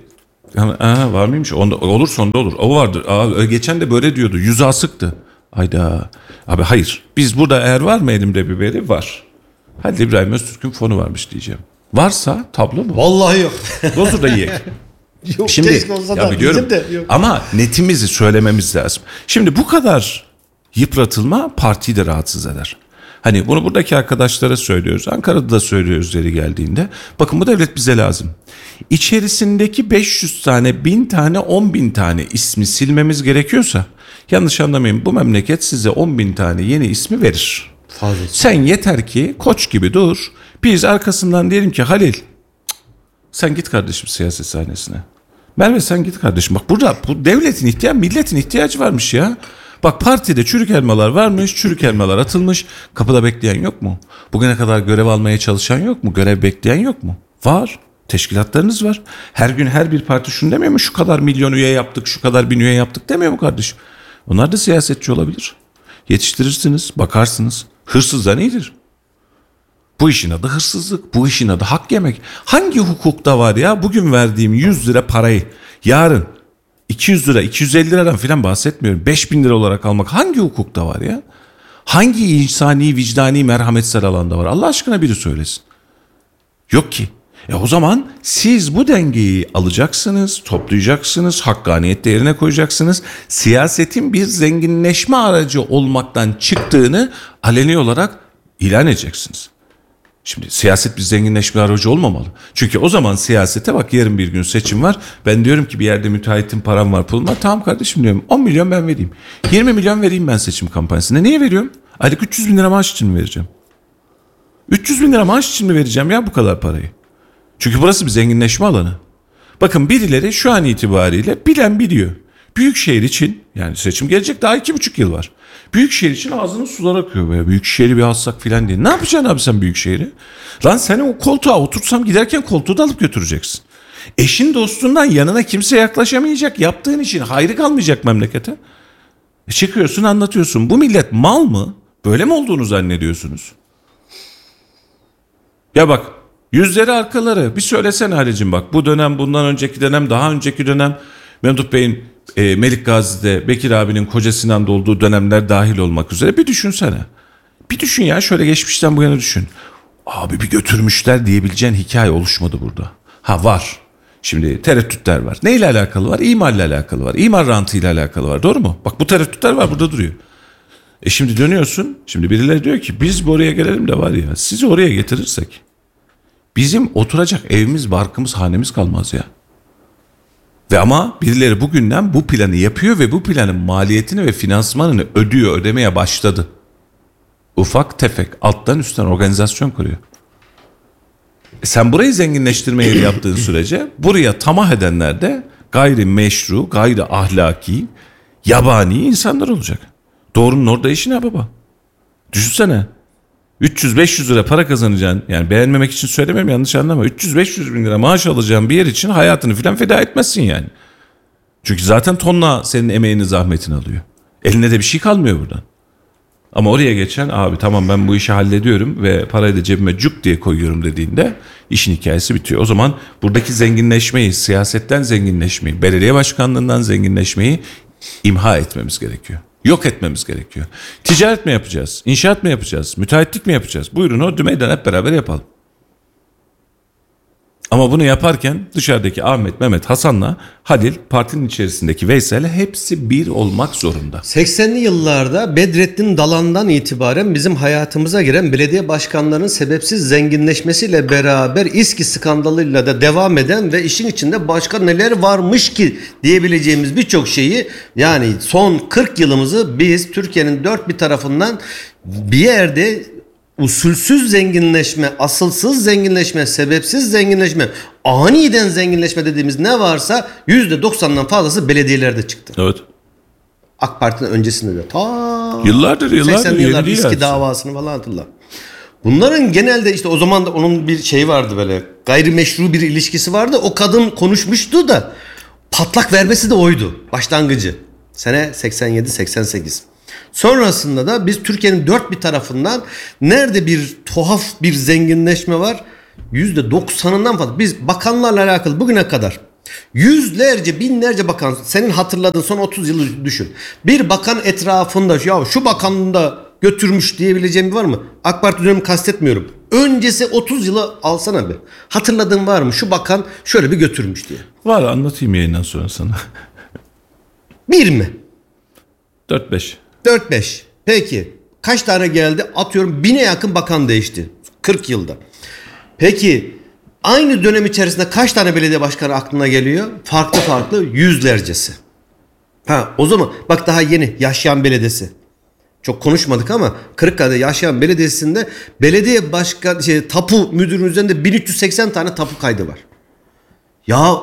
S4: var mıymış? Onda, olur sonda olur. O vardır. Geçen de böyle diyordu. Yüzü asıktı. Hayda. Abi hayır. Biz burada eğer var mı elimde bir veri? Var. Hadi İbrahim Öztürk'ün fonu varmış diyeceğim. Varsa tablo bu.
S6: Vallahi yok.
S4: Dozu da yiyek.
S6: Yok,
S4: Şimdi
S6: keşke olsa da
S4: biliyorum
S6: bizim de yok.
S4: ama netimizi söylememiz lazım. Şimdi bu kadar yıpratılma partiyi de rahatsız eder. Hani bunu buradaki arkadaşlara söylüyoruz. Ankara'da da söylüyoruz yeri geldiğinde. Bakın bu devlet bize lazım. İçerisindeki 500 tane, 1000 tane, 10.000 tane ismi silmemiz gerekiyorsa, yanlış anlamayın, bu memleket size 10.000 tane yeni ismi verir.
S6: Fazlası.
S4: Sen yeter ki koç gibi dur. Biz arkasından diyelim ki Halil, sen git kardeşim siyaset sahnesine. Merve sen git kardeşim. Bak burada bu devletin ihtiyacı, milletin ihtiyacı varmış ya. Bak partide çürük elmalar varmış, çürük elmalar atılmış. Kapıda bekleyen yok mu? Bugüne kadar görev almaya çalışan yok mu? Görev bekleyen yok mu? Var. Teşkilatlarınız var. Her gün her bir parti şunu demiyor mu? Şu kadar milyon üye yaptık, şu kadar bin üye yaptık demiyor mu kardeşim? Onlar da siyasetçi olabilir. Yetiştirirsiniz, bakarsınız. Hırsızdan iyidir. Bu işin adı hırsızlık, bu işin adı hak yemek. Hangi hukukta var ya bugün verdiğim 100 lira parayı yarın 200 lira, 250 liradan falan bahsetmiyorum. 5.000 lira olarak almak hangi hukukta var ya? Hangi insani, vicdani, merhametsel alanda var? Allah aşkına biri söylesin. Yok ki. O zaman siz bu dengeyi alacaksınız, toplayacaksınız, hakkaniyet değerine koyacaksınız. Siyasetin bir zenginleşme aracı olmaktan çıktığını aleni olarak ilan edeceksiniz. Şimdi siyaset bir zenginleşme aracı olmamalı. Çünkü o zaman siyasete bak, yarın bir gün seçim var. Ben diyorum ki bir yerde müteahhitin param var, pulum var. Tamam kardeşim diyorum, 10 milyon ben vereyim. 20 milyon vereyim ben seçim kampanyasında. Niye veriyorum? Aylık 300 bin lira maaş için mi vereceğim? 300 bin lira maaş için mi vereceğim ya bu kadar parayı? Çünkü burası bir zenginleşme alanı. Bakın birileri şu an itibariyle bilen biliyor. Büyükşehir için, yani seçim gelecek daha 2,5 yıl var. Büyükşehir için ağzının sular akıyor böyle. Büyükşehir'i bir alsak filan diye. Ne yapacaksın abi sen Büyükşehir'i? Lan seni o koltuğa otursam giderken koltuğu da alıp götüreceksin. Eşin dostundan yanına kimse yaklaşamayacak. Yaptığın için hayrı kalmayacak memlekete. Çıkıyorsun anlatıyorsun. Bu millet mal mı? Böyle mi olduğunu zannediyorsunuz? Ya bak, yüzleri arkaları bir söylesene Halicim bak. Bu dönem, bundan önceki dönem, daha önceki dönem, Memduh Bey'in Melik Gazi'de Bekir abinin Koca Sinan'da olduğu dönemler dahil olmak üzere bir düşünsene. Bir düşün ya, şöyle geçmişten bu yana düşün. Abi bir götürmüşler diyebileceğin hikaye oluşmadı burada. Ha var. Şimdi tereddütler var. Neyle alakalı var? İmarla alakalı var. İmar rantıyla alakalı var. Doğru mu? Bak bu tereddütler var, burada duruyor. Şimdi dönüyorsun. Şimdi birileri diyor ki biz oraya gelelim de var ya, sizi oraya getirirsek bizim oturacak evimiz, barkımız, hanemiz kalmaz ya. Ve ama birileri bugünden bu planı yapıyor ve bu planın maliyetini ve finansmanını ödemeye başladı. Ufak tefek alttan üstten organizasyon kuruyor. Sen burayı zenginleştirmeyi yaptığın sürece buraya tamah edenler de gayri meşru, gayri ahlaki, yabani insanlar olacak. Doğrunun orada işi ne baba? Düşünsene. 300-500 lira para kazanacaksın. Yani beğenmemek için söylemiyorum, yanlış anlama. 300-500 bin lira maaş alacağın bir yer için hayatını filan feda etmezsin yani. Çünkü zaten tonla senin emeğini, zahmetini alıyor. Eline de bir şey kalmıyor buradan. Ama oraya geçen abi tamam ben bu işi hallediyorum ve parayı da cebime cuk diye koyuyorum dediğinde işin hikayesi bitiyor. O zaman buradaki zenginleşmeyi, siyasetten zenginleşmeyi, belediye başkanlığından zenginleşmeyi imha etmemiz gerekiyor. Yok etmemiz gerekiyor. Ticaret mi yapacağız? İnşaat mı yapacağız? Müteahhitlik mi yapacağız? Buyurun o dümeyden hep beraber yapalım. Ama bunu yaparken dışarıdaki Ahmet, Mehmet, Hasan'la Halil, partinin içerisindeki Veysel'le hepsi bir olmak zorunda.
S6: 80'li yıllarda Bedrettin Dalan'dan itibaren bizim hayatımıza giren belediye başkanlarının sebepsiz zenginleşmesiyle beraber İSKİ skandalıyla da devam eden ve işin içinde başka neler varmış ki diyebileceğimiz birçok şeyi, yani son 40 yılımızı biz Türkiye'nin dört bir tarafından bir yerde usulsüz zenginleşme, asılsız zenginleşme, sebepsiz zenginleşme, aniden zenginleşme dediğimiz ne varsa %90'dan fazlası belediyelerde çıktı.
S4: Evet.
S6: AK Parti'nin öncesinde de
S4: Yıllardır
S6: 80'li
S4: yeni
S6: yıllarda
S4: değil
S6: İSKİ
S4: aslında.
S6: davasını falan hatırla. Bunların genelde işte o zaman da onun bir şeyi vardı, böyle gayrimeşru bir ilişkisi vardı. O kadın konuşmuştu da patlak vermesi de oydu başlangıcı. Sene 87-88. Sonrasında da biz Türkiye'nin dört bir tarafından nerede bir tuhaf bir zenginleşme var, %90'ından fazla. Biz bakanlarla alakalı bugüne kadar yüzlerce, binlerce bakan, senin hatırladığın son 30 yılı düşün. Bir bakan etrafında ya şu bakanını da götürmüş diyebileceğim bir var mı? AK Parti dönemi kastetmiyorum. Öncesi 30 yılı alsana bir. Hatırladığın var mı? Şu bakan şöyle bir götürmüş diye.
S4: Var, anlatayım yayından sonra sana.
S6: Bir mi?
S4: 4-5.
S6: 4-5. Peki kaç tane geldi? Atıyorum 1000'e yakın bakan değişti 40 yılda. Peki aynı dönem içerisinde kaç tane belediye başkanı aklına geliyor? Farklı yüzlercesi. O zaman bak, daha yeni Yaşayan Belediyesi. Çok konuşmadık ama Kırıkkale'de Yaşayan Belediyesi'nde belediye başkan tapu müdürünün üzerinde 1380 tane tapu kaydı var. Ya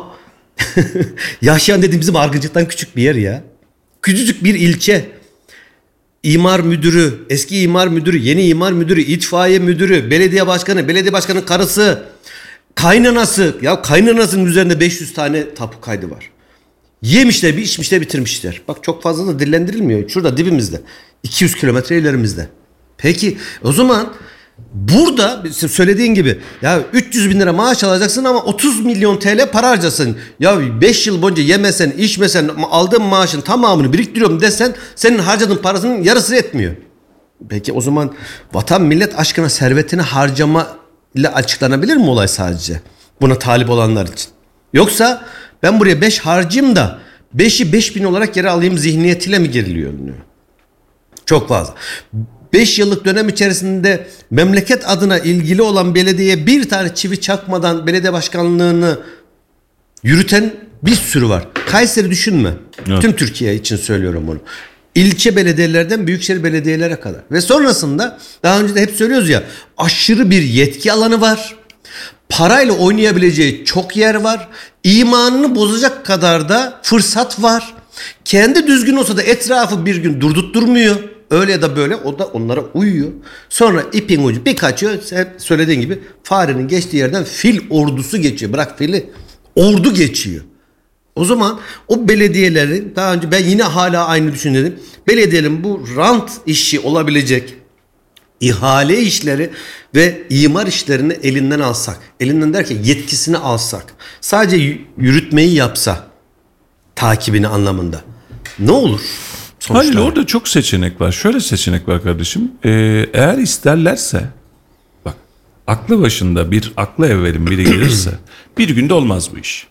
S6: Yaşayan dediğim bizim Argıcık'tan küçük bir yer ya. Küçücük bir ilçe. İmar müdürü, eski imar müdürü, yeni imar müdürü, itfaiye müdürü, belediye başkanının karısı, kaynanası. Ya kaynanasının üzerinde 500 tane tapu kaydı var. Yemişler, bir içmişler, bitirmişler. Bak çok fazla da dillendirilmiyor. Şurada dibimizde. 200 kilometre ilerimizde. Peki o zaman burada söylediğin gibi ya 300 bin lira maaş alacaksın ama 30 milyon TL para harcasın. Ya 5 yıl boyunca yemesen, içmesen, aldığın maaşın tamamını biriktiriyorum desen senin harcadığın parasının yarısı etmiyor. Peki o zaman vatan millet aşkına servetini harcama ile açıklanabilir mi olay sadece? Buna talip olanlar için. Yoksa ben buraya 5 harcayayım da 5'i 5000 olarak geri alayım zihniyetiyle mi giriliyor? Çok fazla. 5 yıllık dönem içerisinde memleket adına ilgili olan belediyeye bir tane çivi çakmadan belediye başkanlığını yürüten bir sürü var. Kayseri düşünme.
S4: Evet.
S6: Tüm Türkiye için söylüyorum bunu. İlçe belediyelerden büyükşehir belediyelere kadar. Ve sonrasında daha önce de hep söylüyoruz ya, aşırı bir yetki alanı var. Parayla oynayabileceği çok yer var. İmanını bozacak kadar da fırsat var. Kendi düzgün olsa da etrafı bir gün durdurtturmuyor. Öyle ya da böyle o da onlara uyuyor. Sonra ipin ucu bir kaçıyor. Hep söylediğin gibi farenin geçtiği yerden fil ordusu geçiyor. Bırak fili, ordu geçiyor. O zaman o belediyelerin, daha önce ben yine hala aynı düşünüyorum. Belediyelerin bu rant işi olabilecek ihale işleri ve imar işlerini elinden alsak. Elinden derken yetkisini alsak. Sadece yürütmeyi yapsa, takibini anlamında. Ne olur?
S4: Hayır, orada çok seçenek var. Şöyle seçenek var kardeşim. Eğer isterlerse, bak, aklı başında bir aklı evvelin biri gelirse bir günde olmaz bu iş.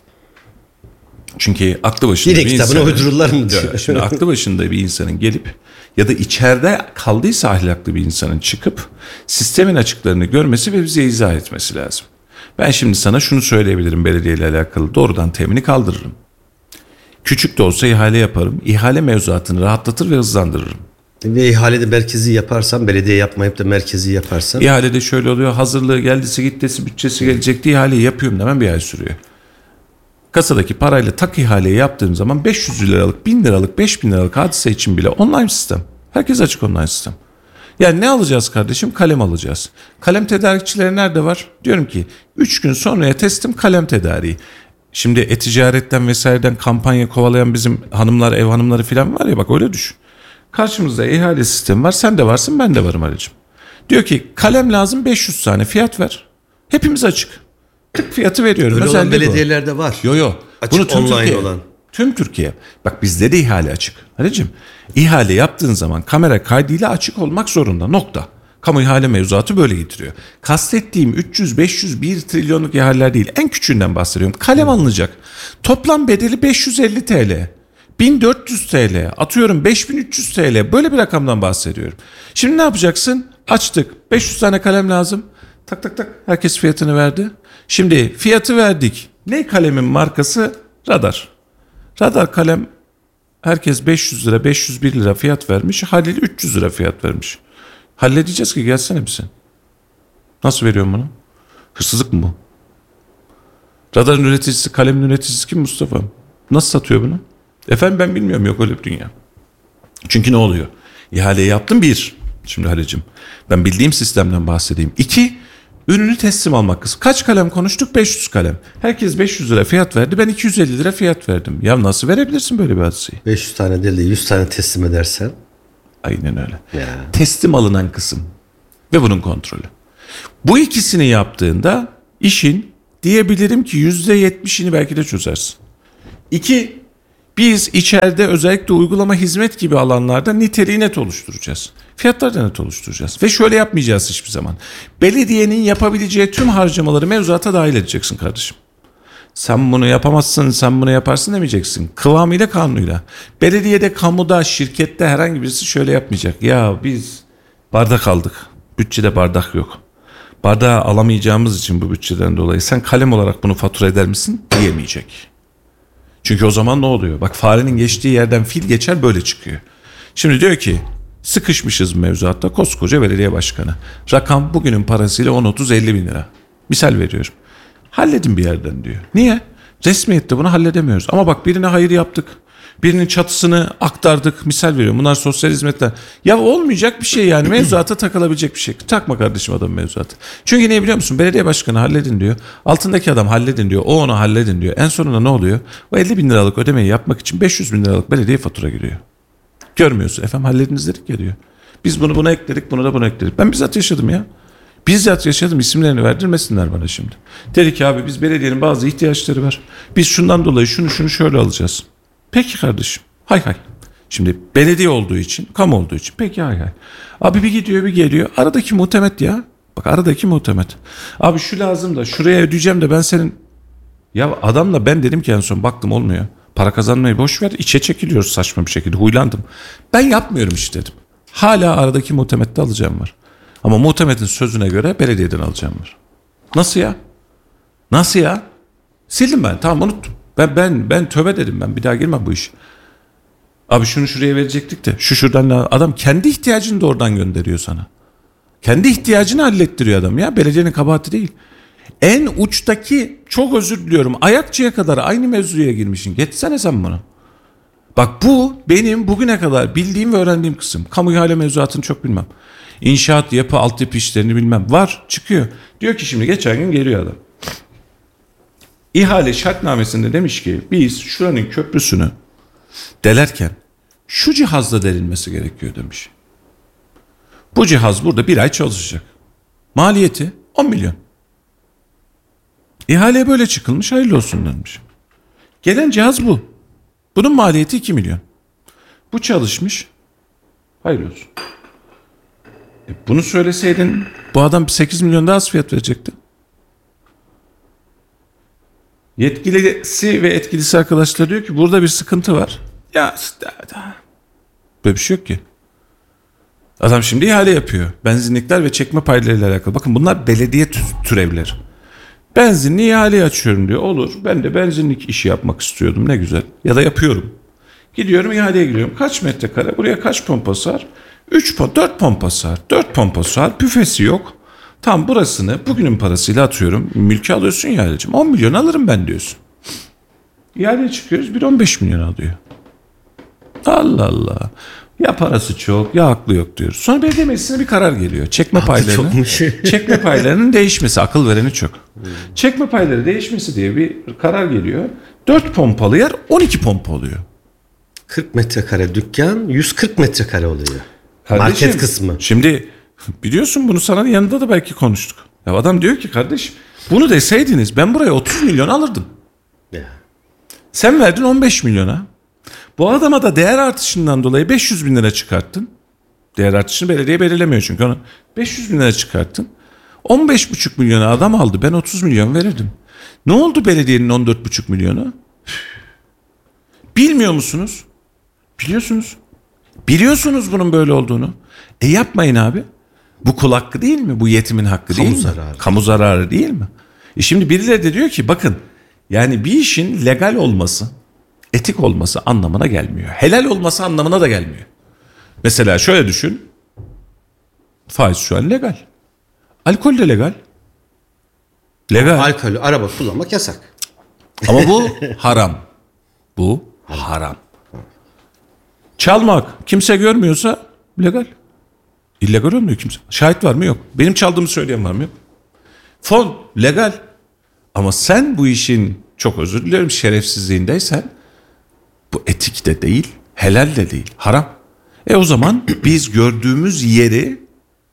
S4: Çünkü aklı başında
S6: yine
S4: bir
S6: kitabına
S4: insanın,
S6: uydururlar mı diyor.
S4: Şimdi aklı başında bir insanın gelip ya da içeride kaldıysa ahlaklı bir insanın çıkıp sistemin açıklarını görmesi ve bize izah etmesi lazım. Ben şimdi sana şunu söyleyebilirim belediyeyle alakalı. Doğrudan temini kaldırırım. Küçük de olsa ihale yaparım. İhale mevzuatını rahatlatır ve hızlandırırım.
S6: Ve ihalede merkezi yaparsan, belediye yapmayıp da merkezi yaparsan.
S4: İhalede şöyle oluyor. Hazırlığı geldisi gittisi bütçesi gelecekti. İhaleyi yapıyorum hemen bir ay sürüyor. Kasadaki parayla tak ihaleyi yaptığım zaman 500 liralık, 1000 liralık, 5000 liralık hadise için bile online sistem. Herkes açık online sistem. Yani ne alacağız kardeşim? Kalem alacağız. Kalem tedarikçileri nerede var? Diyorum ki 3 gün sonraya teslim kalem tedariği. Şimdi e-ticaretten vesaireden kampanya kovalayan bizim hanımlar, ev hanımları falan var ya, bak öyle düşün. Karşımızda ihale sistemi var. Sen de varsın, ben de varım Ali'cim. Diyor ki kalem lazım 500 tane, fiyat ver. Hepimiz açık. Tık fiyatı veriyorum.
S6: Öyle olan
S4: Özelliği
S6: belediyelerde var.
S4: Yo.
S6: Açık
S4: Bunu tüm
S6: online
S4: Türkiye.
S6: olan.
S4: Tüm Türkiye. Bak bizde de ihale açık. Ali'cim, ihale yaptığın zaman kamera kaydıyla açık olmak zorunda. Nokta. Kamu ihale mevzuatı böyle getiriyor. Kastettiğim 300, 500, 1 trilyonluk ihaleler değil. En küçüğünden bahsediyorum. Kalem alınacak. Toplam bedeli 550 TL. 1400 TL, atıyorum 5300 TL, böyle bir rakamdan bahsediyorum. Şimdi ne yapacaksın? Açtık. 500 tane kalem lazım. Tak tak tak, herkes fiyatını verdi. Şimdi fiyatı verdik. Ne kalemin markası? Radar. Radar kalem, herkes 500 lira, 501 lira fiyat vermiş. Halil 300 lira fiyat vermiş. Halledeceğiz ki, gelsene bir sen. Nasıl veriyorum bunu? Hırsızlık mı bu? Radarın üreticisi, kalemin üreticisi kim Mustafa? Nasıl satıyor bunu? Efendim ben bilmiyorum, yok öyle bir dünya. Çünkü ne oluyor? İhaleyi yaptım, bir. Şimdi Halicim, ben bildiğim sistemden bahsedeyim. 2, ürünü teslim almak kısmı. Kaç kalem konuştuk? 500 kalem. Herkes 500 lira fiyat verdi. Ben 250 lira fiyat verdim. Ya nasıl verebilirsin böyle bir hadiseyi?
S6: 500 tane değil de 100 tane teslim edersen.
S4: Aynen öyle.
S6: Ya.
S4: Teslim alınan kısım ve bunun kontrolü. Bu ikisini yaptığında işin diyebilirim ki %70'ini belki de çözersin. 2, biz içeride özellikle uygulama hizmet gibi alanlarda niteliği net oluşturacağız. Fiyatları da net oluşturacağız. Ve şöyle yapmayacağız hiçbir zaman. Belediyenin yapabileceği tüm harcamaları mevzuata dahil edeceksin kardeşim. Sen bunu yapamazsın, sen bunu yaparsın demeyeceksin. Kıvamıyla, kanunuyla. Belediyede, kamuda, şirkette herhangi birisi şöyle yapmayacak. Ya biz bardak aldık. Bütçede bardak yok. Bardağı alamayacağımız için bu bütçeden dolayı sen kalem olarak bunu fatura eder misin? Diyemeyecek. Çünkü o zaman ne oluyor? Bak, farenin geçtiği yerden fil geçer, böyle çıkıyor. Şimdi diyor ki sıkışmışız mevzuatta, koskoca belediye başkanı. Rakam bugünün parasıyla 10-30-50 bin lira. Misal veriyorum. Halledin bir yerden diyor. Niye? Resmiyette bunu halledemiyoruz. Ama bak, birine hayır yaptık. Birinin çatısını aktardık. Misal veriyorum. Bunlar sosyal hizmetler. Ya olmayacak bir şey yani. Mevzuata takılabilecek bir şey. Takma kardeşim adam mevzuatı. Çünkü ne biliyor musun? Belediye başkanı halledin diyor. Altındaki adam halledin diyor. O onu halledin diyor. En sonunda ne oluyor? O 50 bin liralık ödemeyi yapmak için 500 bin liralık belediye fatura giriyor. Görmüyorsun. Efendim hallediniz dedik ya diyor. Biz bunu buna ekledik. Bunu da buna ekledik. Ben bizzat yaşadım ya. Bizzat yaşadım, isimlerini verdirmesinler bana şimdi. Dedi ki abi biz belediyenin bazı ihtiyaçları var. Biz şundan dolayı şunu şöyle alacağız. Peki kardeşim. Hay hay. Şimdi belediye olduğu için, kamu olduğu için. Peki hay hay. Abi bir gidiyor bir geliyor. Aradaki muhtemet ya. Bak, aradaki muhtemet. Abi şu lazım da şuraya ödeyeceğim de ben senin... Ya adamla ben dedim ki en son baktım olmuyor. Para kazanmayı boş ver. İçe çekiliyoruz saçma bir şekilde. Huylandım. Ben yapmıyorum işte dedim. Hala aradaki muhtemette alacağım var. Ama muhtemetin sözüne göre belediyeden alacağım var. Nasıl ya? Nasıl ya? Sildim ben. Tamam, unuttum. Ben tövbe dedim, ben bir daha girmem bu iş. Abi şunu şuraya verecektik de şuradan adam kendi ihtiyacını da oradan gönderiyor sana. Kendi ihtiyacını hallettiriyor adam ya. Belediyenin kabahati değil. En uçtaki, çok özür diliyorum, ayakçıya kadar aynı mevzuya girmişsin. Geçsene sen bunu. Bak, bu benim bugüne kadar bildiğim ve öğrendiğim kısım. Kamu ihale mevzuatını çok bilmem. İnşaat, yapı, altyapı işlerini bilmem. Var, çıkıyor. Diyor ki şimdi geçen gün geliyor adam. İhale şartnamesinde demiş ki biz şuranın köprüsünü delerken şu cihazla delinmesi gerekiyor demiş. Bu cihaz burada bir ay çalışacak. Maliyeti 10 milyon. İhaleye böyle çıkılmış, hayırlı olsun demiş. Gelen cihaz bu. Bunun maliyeti 2 milyon. Bu çalışmış, hayırlı olsun. Bunu söyleseydin bu adam 8 milyon daha az fiyat verecekti. Yetkilisi ve etkilisi arkadaşlar diyor ki burada bir sıkıntı var. Ya böyle bir şey yok ki. Adam şimdi ihale yapıyor. Benzinlikler ve çekme paylarıyla alakalı. Bakın bunlar belediye türevleri. Benzinli ihaleyi açıyorum diyor. Olur, ben de benzinlik işi yapmak istiyordum, ne güzel. Ya da yapıyorum. Gidiyorum ihaleye giriyorum. Kaç metrekare? Buraya kaç pompa sığar? 4 pompa sığar. 4 pompa sığar. Büfesi yok. Tam burasını bugünün parasıyla atıyorum. Mülkü alıyorsun ya Halicim. 10 milyon alırım ben diyorsun. İhaleye çıkıyoruz. Bir 15 milyon alıyor. Allah Allah. Ya parası çok ya aklı yok diyoruz. Sonra belediye meclisine bir karar geliyor. Çekme paylarının değişmesi. Akıl vereni çok. Çekme payları değişmesi diye bir karar geliyor. 4 pompalı yer 12 pompa oluyor.
S6: 40 metrekare dükkan 140 metrekare oluyor.
S4: Kardeşim,
S6: market kısmı.
S4: Şimdi biliyorsun bunu sana yanında da belki konuştuk. Ya adam diyor ki kardeşim bunu deseydiniz ben buraya 30 milyon alırdım.
S6: Ya.
S4: Sen verdin 15 milyona. Bu adama da değer artışından dolayı 500 bin lira çıkarttın. Değer artışını belediye belirlemiyor çünkü onu. 500 bin lira çıkarttın. 15,5 milyona adam aldı. Ben 30 milyon verirdim. Ne oldu belediyenin 14,5 milyonu? Bilmiyor musunuz? Biliyorsunuz. Biliyorsunuz bunun böyle olduğunu. Yapmayın abi. Bu kul hakkı değil mi? Bu yetimin hakkı değil mi?
S6: Zararı.
S4: Kamu zararı değil mi? Şimdi birileri de diyor ki bakın yani bir işin legal olması, etik olması anlamına gelmiyor. Helal olması anlamına da gelmiyor. Mesela şöyle düşün. Faiz şu an legal. Alkol de legal. Legal.
S6: Alkolü araba kullanmak yasak.
S4: Ama bu haram. Bu haram. Çalmak kimse görmüyorsa legal. İllegal olmuyor kimse. Şahit var mı? Yok. Benim çaldığımı söyleyen var mı? Yok. Fon legal. Ama sen bu işin çok özür dilerim şerefsizliğindeysen bu etik de değil, helal de değil, haram. O zaman biz gördüğümüz yeri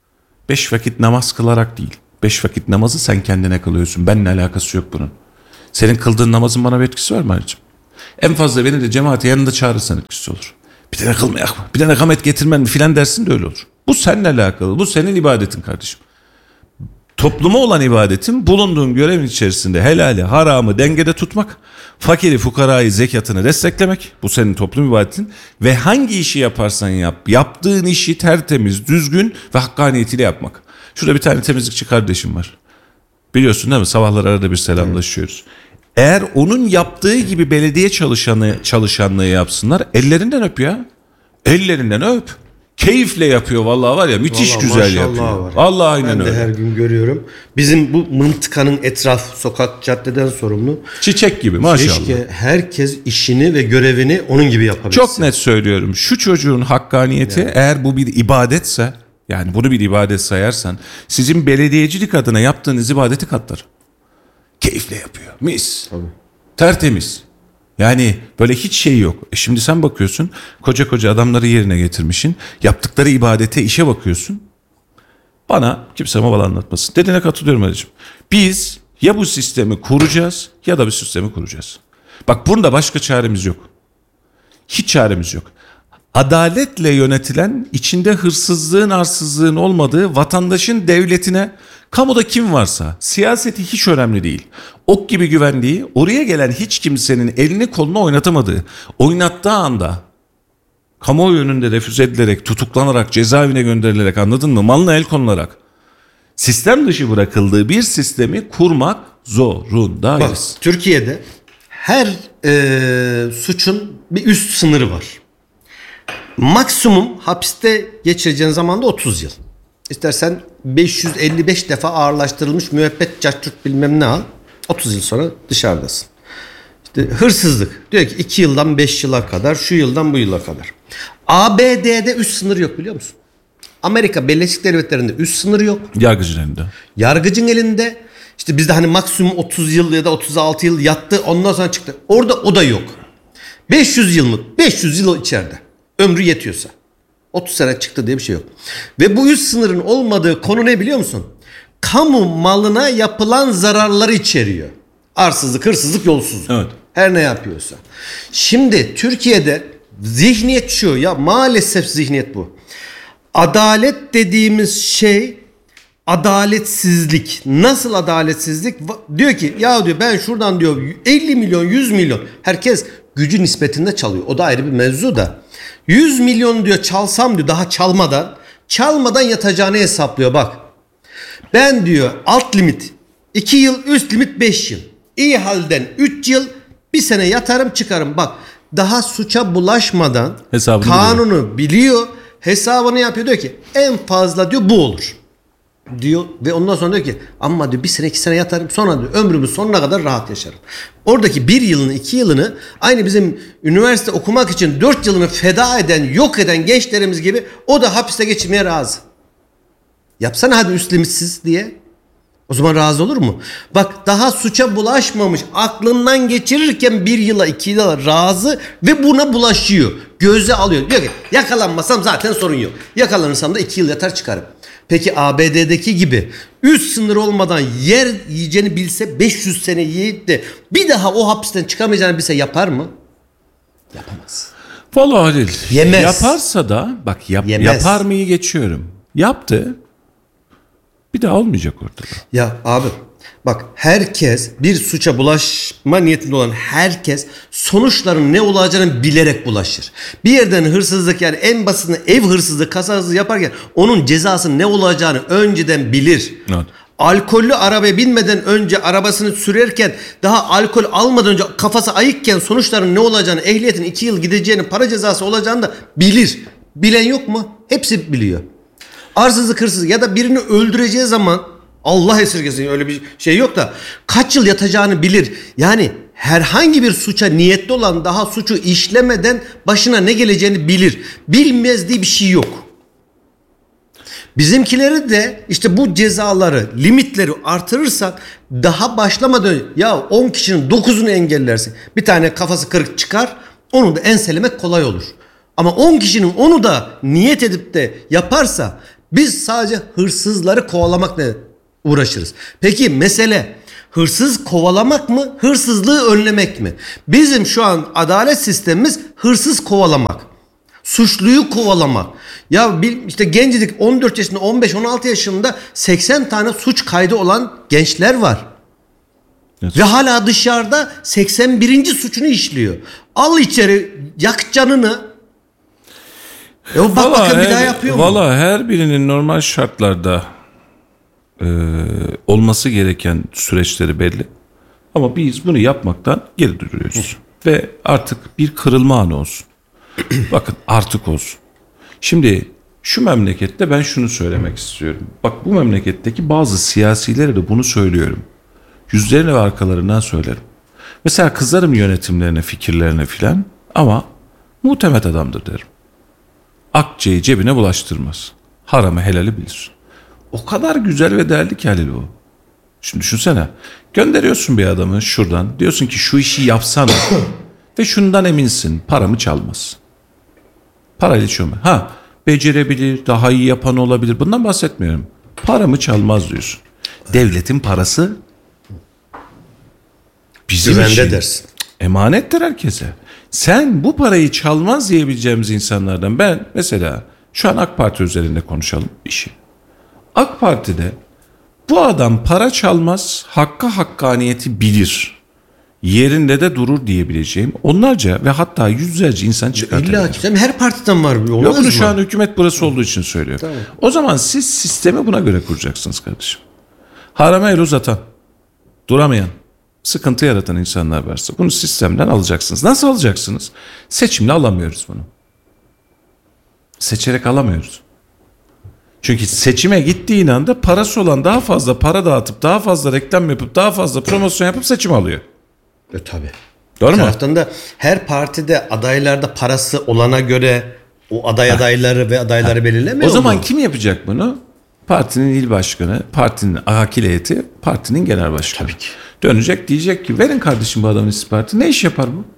S4: 5 vakit namaz kılarak değil. 5 vakit namazı sen kendine kılıyorsun. Benimle alakası yok bunun. Senin kıldığın namazın bana bir etkisi var mı Halicim? En fazla beni de cemaate yanında çağırırsan etkisi olur. Bir tane kılmayak mı? Bir tane kamet getirmen mi filan dersin de öyle olur. Bu seninle alakalı. Bu senin ibadetin kardeşim. Topluma olan ibadetin bulunduğun görevin içerisinde helali, haramı dengede tutmak, fakiri, fukarayı, zekatını desteklemek. Bu senin toplum ibadetin. Ve hangi işi yaparsan yap, yaptığın işi tertemiz, düzgün ve hakkaniyetiyle yapmak. Şurada bir tane temizlikçi kardeşim var. Biliyorsun değil mi? Sabahlar arada bir selamlaşıyoruz. Eğer onun yaptığı gibi belediye çalışanlığı yapsınlar, ellerinden öp ya. Ellerinden öp. Keyifle yapıyor vallahi var ya müthiş
S6: Vallahi
S4: güzel
S6: maşallah
S4: yapıyor.
S6: var.
S4: Vallahi aynen
S6: Ben de
S4: öyle.
S6: her gün görüyorum. Bizim bu mıntıkanın etraf, sokak, caddeden sorumlu.
S4: Çiçek gibi maşallah.
S6: Keşke herkes işini ve görevini onun gibi yapabilsin.
S4: Çok net söylüyorum. Şu çocuğun hakkaniyeti eğer bu bir ibadetse, yani bunu bir ibadet sayarsan, sizin belediyecilik adına yaptığınız ibadeti katlar. Keyifle yapıyor. Mis.
S6: Tabii.
S4: Tertemiz. Yani böyle hiç şey yok. Şimdi sen bakıyorsun koca koca adamları yerine getirmişsin. Yaptıkları ibadete, işe bakıyorsun. Bana kimse maval anlatmasın. Dediğine katılıyorum Ali'cim. Biz ya bu sistemi kuracağız ya da bir sistemi kuracağız. Bak bunda başka çaremiz yok. Hiç çaremiz yok. Adaletle yönetilen, içinde hırsızlığın, arsızlığın olmadığı vatandaşın devletine, kamuda kim varsa, siyaseti hiç önemli değil. Ok gibi güvendiği, oraya gelen hiç kimsenin elini kolunu oynatamadığı, oynattığı anda kamuoyu önünde refüze edilerek, tutuklanarak, cezaevine gönderilerek, anladın mı? Malına el konularak sistem dışı bırakıldığı bir sistemi kurmak zorundayız.
S6: Bak, Türkiye'de her suçun bir üst sınırı var. Maksimum hapiste geçireceğin zaman da 30 yıl. İstersen 555 defa ağırlaştırılmış müebbet cahçurt bilmem ne al. 30 yıl sonra dışarıdasın. İşte hırsızlık. Diyor ki 2 yıldan 5 yıla kadar, şu yıldan bu yıla kadar. ABD'de üst sınır yok biliyor musun? Amerika Birleşik Devletleri'nde üst sınır yok.
S4: Yargıcın elinde.
S6: Yargıcın elinde. İşte bizde hani maksimum 30 yıl ya da 36 yıl yattı, ondan sonra çıktı. Orada o da yok. 500 yıl mı? 500 yıl içeride. Ömrü yetiyorsa. 30 sene çıktı diye bir şey yok. Ve bu üst sınırın olmadığı konu ne biliyor musun? Kamu malına yapılan zararları içeriyor. Arsızlık, hırsızlık, yolsuzluk.
S4: Evet.
S6: Her ne yapıyorsa. Şimdi Türkiye'de zihniyet şu ya, maalesef zihniyet bu. Adalet dediğimiz şey adaletsizlik. Nasıl adaletsizlik? Diyor ki ya diyor ben şuradan diyor 50 milyon 100 milyon. Herkes gücü nispetinde çalıyor. O da ayrı bir mevzu da. 100 milyon diyor çalsam diyor daha çalmadan yatacağını hesaplıyor bak. Ben diyor alt limit 2 yıl, üst limit 5 yıl. İyi halden 3 yıl, bir sene yatarım çıkarım. Bak daha suça bulaşmadan
S4: Hesabını
S6: kanunu biliyor. Hesabını yapıyor, diyor ki en fazla diyor bu olur diyor ve ondan sonra diyor ki ama diyor bir sene 2 sene yatarım, sonra diyor ömrümün sonuna kadar rahat yaşarım. Oradaki 1 yılını 2 yılını aynı bizim üniversite okumak için 4 yılını feda eden, yok eden gençlerimiz gibi o da hapiste geçirmeye razı. Yapsana hadi üst limitsiz diye. O zaman razı olur mu? Bak daha suça bulaşmamış, aklından geçirirken 1 yıla 2 yıla razı ve buna bulaşıyor. Göze alıyor. Diyor ki yakalanmasam zaten sorun yok. Yakalanırsam da 2 yıl yatar çıkarım. Peki ABD'deki gibi üst sınır olmadan yer yiyeceğini bilse 500 sene yiyip de bir daha o hapisten çıkamayacağını bilse yapar mı? Yapamaz.
S4: Vallahi Halil.
S6: Yemez.
S4: Yaparsa da bak
S6: Yemez.
S4: yapar mıyı geçiyorum. Yaptı. Bir daha olmayacak ortada.
S6: Ya abi bak, herkes bir suça bulaşma niyetinde olan herkes sonuçların ne olacağını bilerek bulaşır. Bir yerden hırsızlık, yani en basitinde ev hırsızlığı, kasa hırsızlığı yaparken onun cezasının ne olacağını önceden bilir.
S4: Evet.
S6: Alkollü arabaya binmeden önce, arabasını sürerken, daha alkol almadan önce kafası ayıkken sonuçların ne olacağını, ehliyetin 2 yıl gideceğini, para cezası olacağını da bilir. Bilen yok mu? Hepsi biliyor. Arsızlık, hırsızlık ya da birini öldüreceği zaman, Allah esirgesin, öyle bir şey yok da, kaç yıl yatacağını bilir. Yani herhangi bir suça niyetli olan daha suçu işlemeden başına ne geleceğini bilir. Bilmez diye bir şey yok. Bizimkileri de işte bu cezaları, limitleri artırırsak, daha başlamadan ya 10 kişinin 9'unu engellersin. Bir tane kafası kırık çıkar, onu da enselemek kolay olur. Ama 10 kişinin onu da niyet edip de yaparsa, biz sadece hırsızları kovalamakla uğraşırız. Peki mesele hırsız kovalamak mı, hırsızlığı önlemek mi? Bizim şu an adalet sistemimiz hırsız kovalamak. Suçluyu kovalamak. Ya işte gencecik 14 yaşında, 15-16 yaşında 80 tane suç kaydı olan gençler var. Evet. Ve hala dışarıda 81. suçunu işliyor. Al içeri, yak canını. Bak bakın bir daha yapıyor mu?
S4: Valla her birinin normal şartlarda olması gereken süreçleri belli. Ama biz bunu yapmaktan geri duruyoruz. Ve artık bir kırılma anı olsun. Bakın artık olsun. Şimdi şu memlekette ben şunu söylemek istiyorum. Bak, bu memleketteki bazı siyasilere de bunu söylüyorum. Yüzlerine ve arkalarından söylerim. Mesela kızarım yönetimlerine, fikirlerine filan, ama muhtemet adamdır derim. Akçeyi cebine bulaştırmaz. Haramı helali bilir. O kadar güzel ve değerli ki Halil o. Şimdi düşünsene. Gönderiyorsun bir adamı şuradan. Diyorsun ki şu işi yapsana. Ve şundan eminsin. Paramı çalmaz. Parayla çöme. Becerebilir, daha iyi yapan olabilir. Bundan bahsetmiyorum. Paramı çalmaz diyorsun. Devletin parası bizim için
S6: dersin.
S4: Emanettir herkese. Sen bu parayı çalmaz diyebileceğimiz insanlardan, ben mesela şu an AK Parti üzerinde konuşalım işi. AK Parti'de bu adam para çalmaz, hakkaniyeti bilir, yerinde de durur diyebileceğim onlarca ve hatta yüzlerce insan çıkartabilir.
S6: İlla ki her partiden var.
S4: Yok, bunu şu an hükümet burası olduğu için söylüyorum. Tamam. O zaman siz sistemi buna göre kuracaksınız kardeşim. Harama el uzatan, duramayan, sıkıntı yaratan insanlar varsa bunu sistemden alacaksınız. Nasıl alacaksınız? Seçimle alamıyoruz bunu. Seçerek alamıyoruz. Çünkü seçime gittiğin anda parası olan daha fazla para dağıtıp, daha fazla reklam yapıp, daha fazla promosyon yapıp seçim alıyor.
S6: Tabii.
S4: Doğru mu?
S6: Bir taraftan da her partide adaylarda parası olana göre o adayları ve adayları belirlemiyor.
S4: O zaman kim yapacak bunu? Partinin il başkanı, partinin akil heyeti, partinin genel başkanı.
S6: Tabii ki.
S4: Dönecek, diyecek ki verin kardeşim bu adamın istihbaratı. Ne iş yapar bu?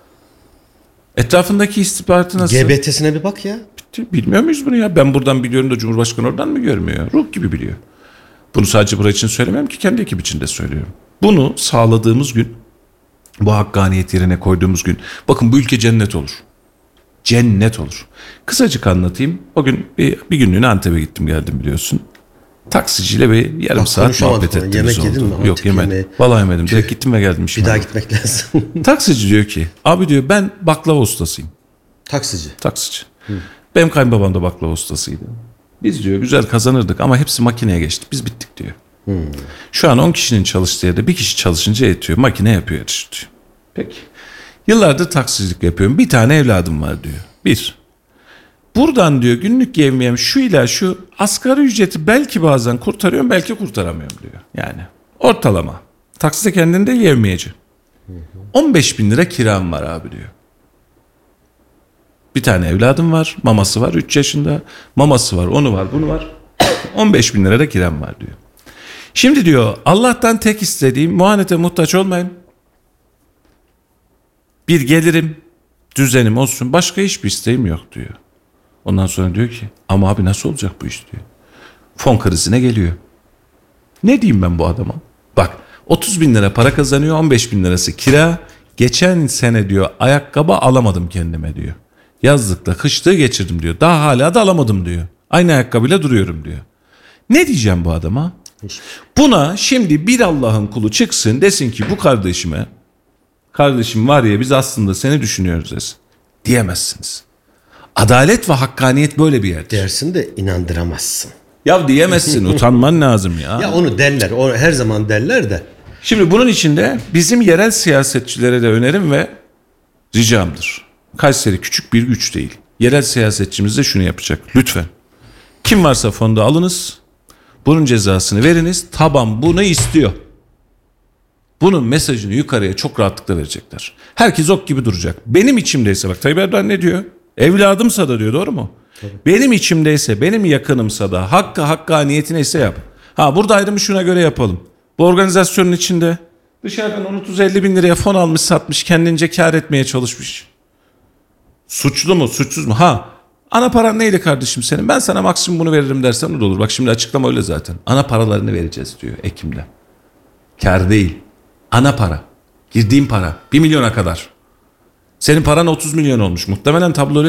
S4: Etrafındaki istihbaratı nasıl?
S6: GBT'sine bir bak ya.
S4: Bilmiyor muyuz bunu ya? Ben buradan biliyorum da Cumhurbaşkanı oradan mı görmüyor? Ruh gibi biliyor. Bunu sadece burası için söylemiyorum ki, kendi ekip için de söylüyorum. Bunu sağladığımız gün, bu hakkaniyet yerine koyduğumuz gün, bakın bu ülke cennet olur. Cennet olur. Kısacık anlatayım. O gün bir günlüğüne Antep'e gittim geldim biliyorsun. Taksiciyle bir yarım saat muhabbet ettiğimiz
S6: yemek
S4: oldu.
S6: yedin mi?
S4: Yok yemedim. Vallahi yemedim. Direkt gittim ve geldim.
S6: Bir daha gitmek lazım.
S4: Taksici diyor ki, abi diyor ben baklava ustasıyım.
S6: Taksici.
S4: Benim kayınbabam da baklava ustasıydı. Biz diyor güzel kazanırdık ama hepsi makineye geçti. Biz bittik diyor. Şu an 10 kişinin çalıştığı yerde bir kişi çalışınca yetiyor. Makine yapıyor her işi diyor. Peki. Yıllardır taksicilik yapıyorum. Bir tane evladım var diyor. Buradan diyor günlük yevmiyem şu ila şu, asgari ücreti belki bazen kurtarıyorum, belki kurtaramıyorum diyor. Yani ortalama. Takside kendinde yevmiyeci. 15.000 lira kiram var abi diyor. Bir tane evladım var, maması var 3 yaşında, maması var, onu var, bunu var. 15.000 lira da kiram var diyor. Şimdi diyor Allah'tan tek istediğim muhanete muhtaç olmayayım. Bir gelirim, düzenim olsun, başka hiçbir isteğim yok diyor. Ondan sonra diyor ki ama abi nasıl olacak bu iş diyor. Fon krizine geliyor. Ne diyeyim ben bu adama? Bak 30.000 lira para kazanıyor, 15.000 lirası kira. Geçen sene diyor ayakkabı alamadım kendime diyor. Yazlıkta kışlığı geçirdim diyor. Daha hala da alamadım diyor. Aynı ayakkabıyla duruyorum diyor. Ne diyeceğim bu adama? Buna şimdi bir Allah'ın kulu çıksın desin ki bu kardeşime, kardeşim var ya biz aslında seni düşünüyoruz desin. Diyemezsiniz. Adalet ve hakkaniyet böyle bir yerdir.
S6: Dersin de inandıramazsın.
S4: Ya diyemezsin, utanman lazım ya.
S6: Ya onu derler. Onu her zaman derler de.
S4: Şimdi bunun içinde bizim yerel siyasetçilere de önerim ve ricamdır. Kayseri küçük bir güç değil. Yerel siyasetçimiz de şunu yapacak. Lütfen. Kim varsa fonda alınız. Bunun cezasını veriniz. Taban bunu istiyor. Bunun mesajını yukarıya çok rahatlıkla verecekler. Herkes ok gibi duracak. Benim içimdeyse bak Tayyip Erdoğan ne diyor? Evladımsa da diyor, doğru mu? Tabii. Benim içimdeyse, benim yakınımsa da hakkaniyeti neyse yap. Ha burada ayrımı şuna göre yapalım. Bu organizasyonun içinde dışarıdan 30-50 bin liraya fon almış satmış kendince kar etmeye çalışmış. Suçlu mu suçsuz mu? Ha ana paran neydi kardeşim senin? Ben sana maksimum bunu veririm dersen o da olur. Bak şimdi açıklama öyle zaten. Ana paralarını vereceğiz diyor Ekim'de. Kar değil. Ana para. Girdiğin para. 1 milyona kadar. Senin paran 30 milyon olmuş. Muhtemelen tablo öyle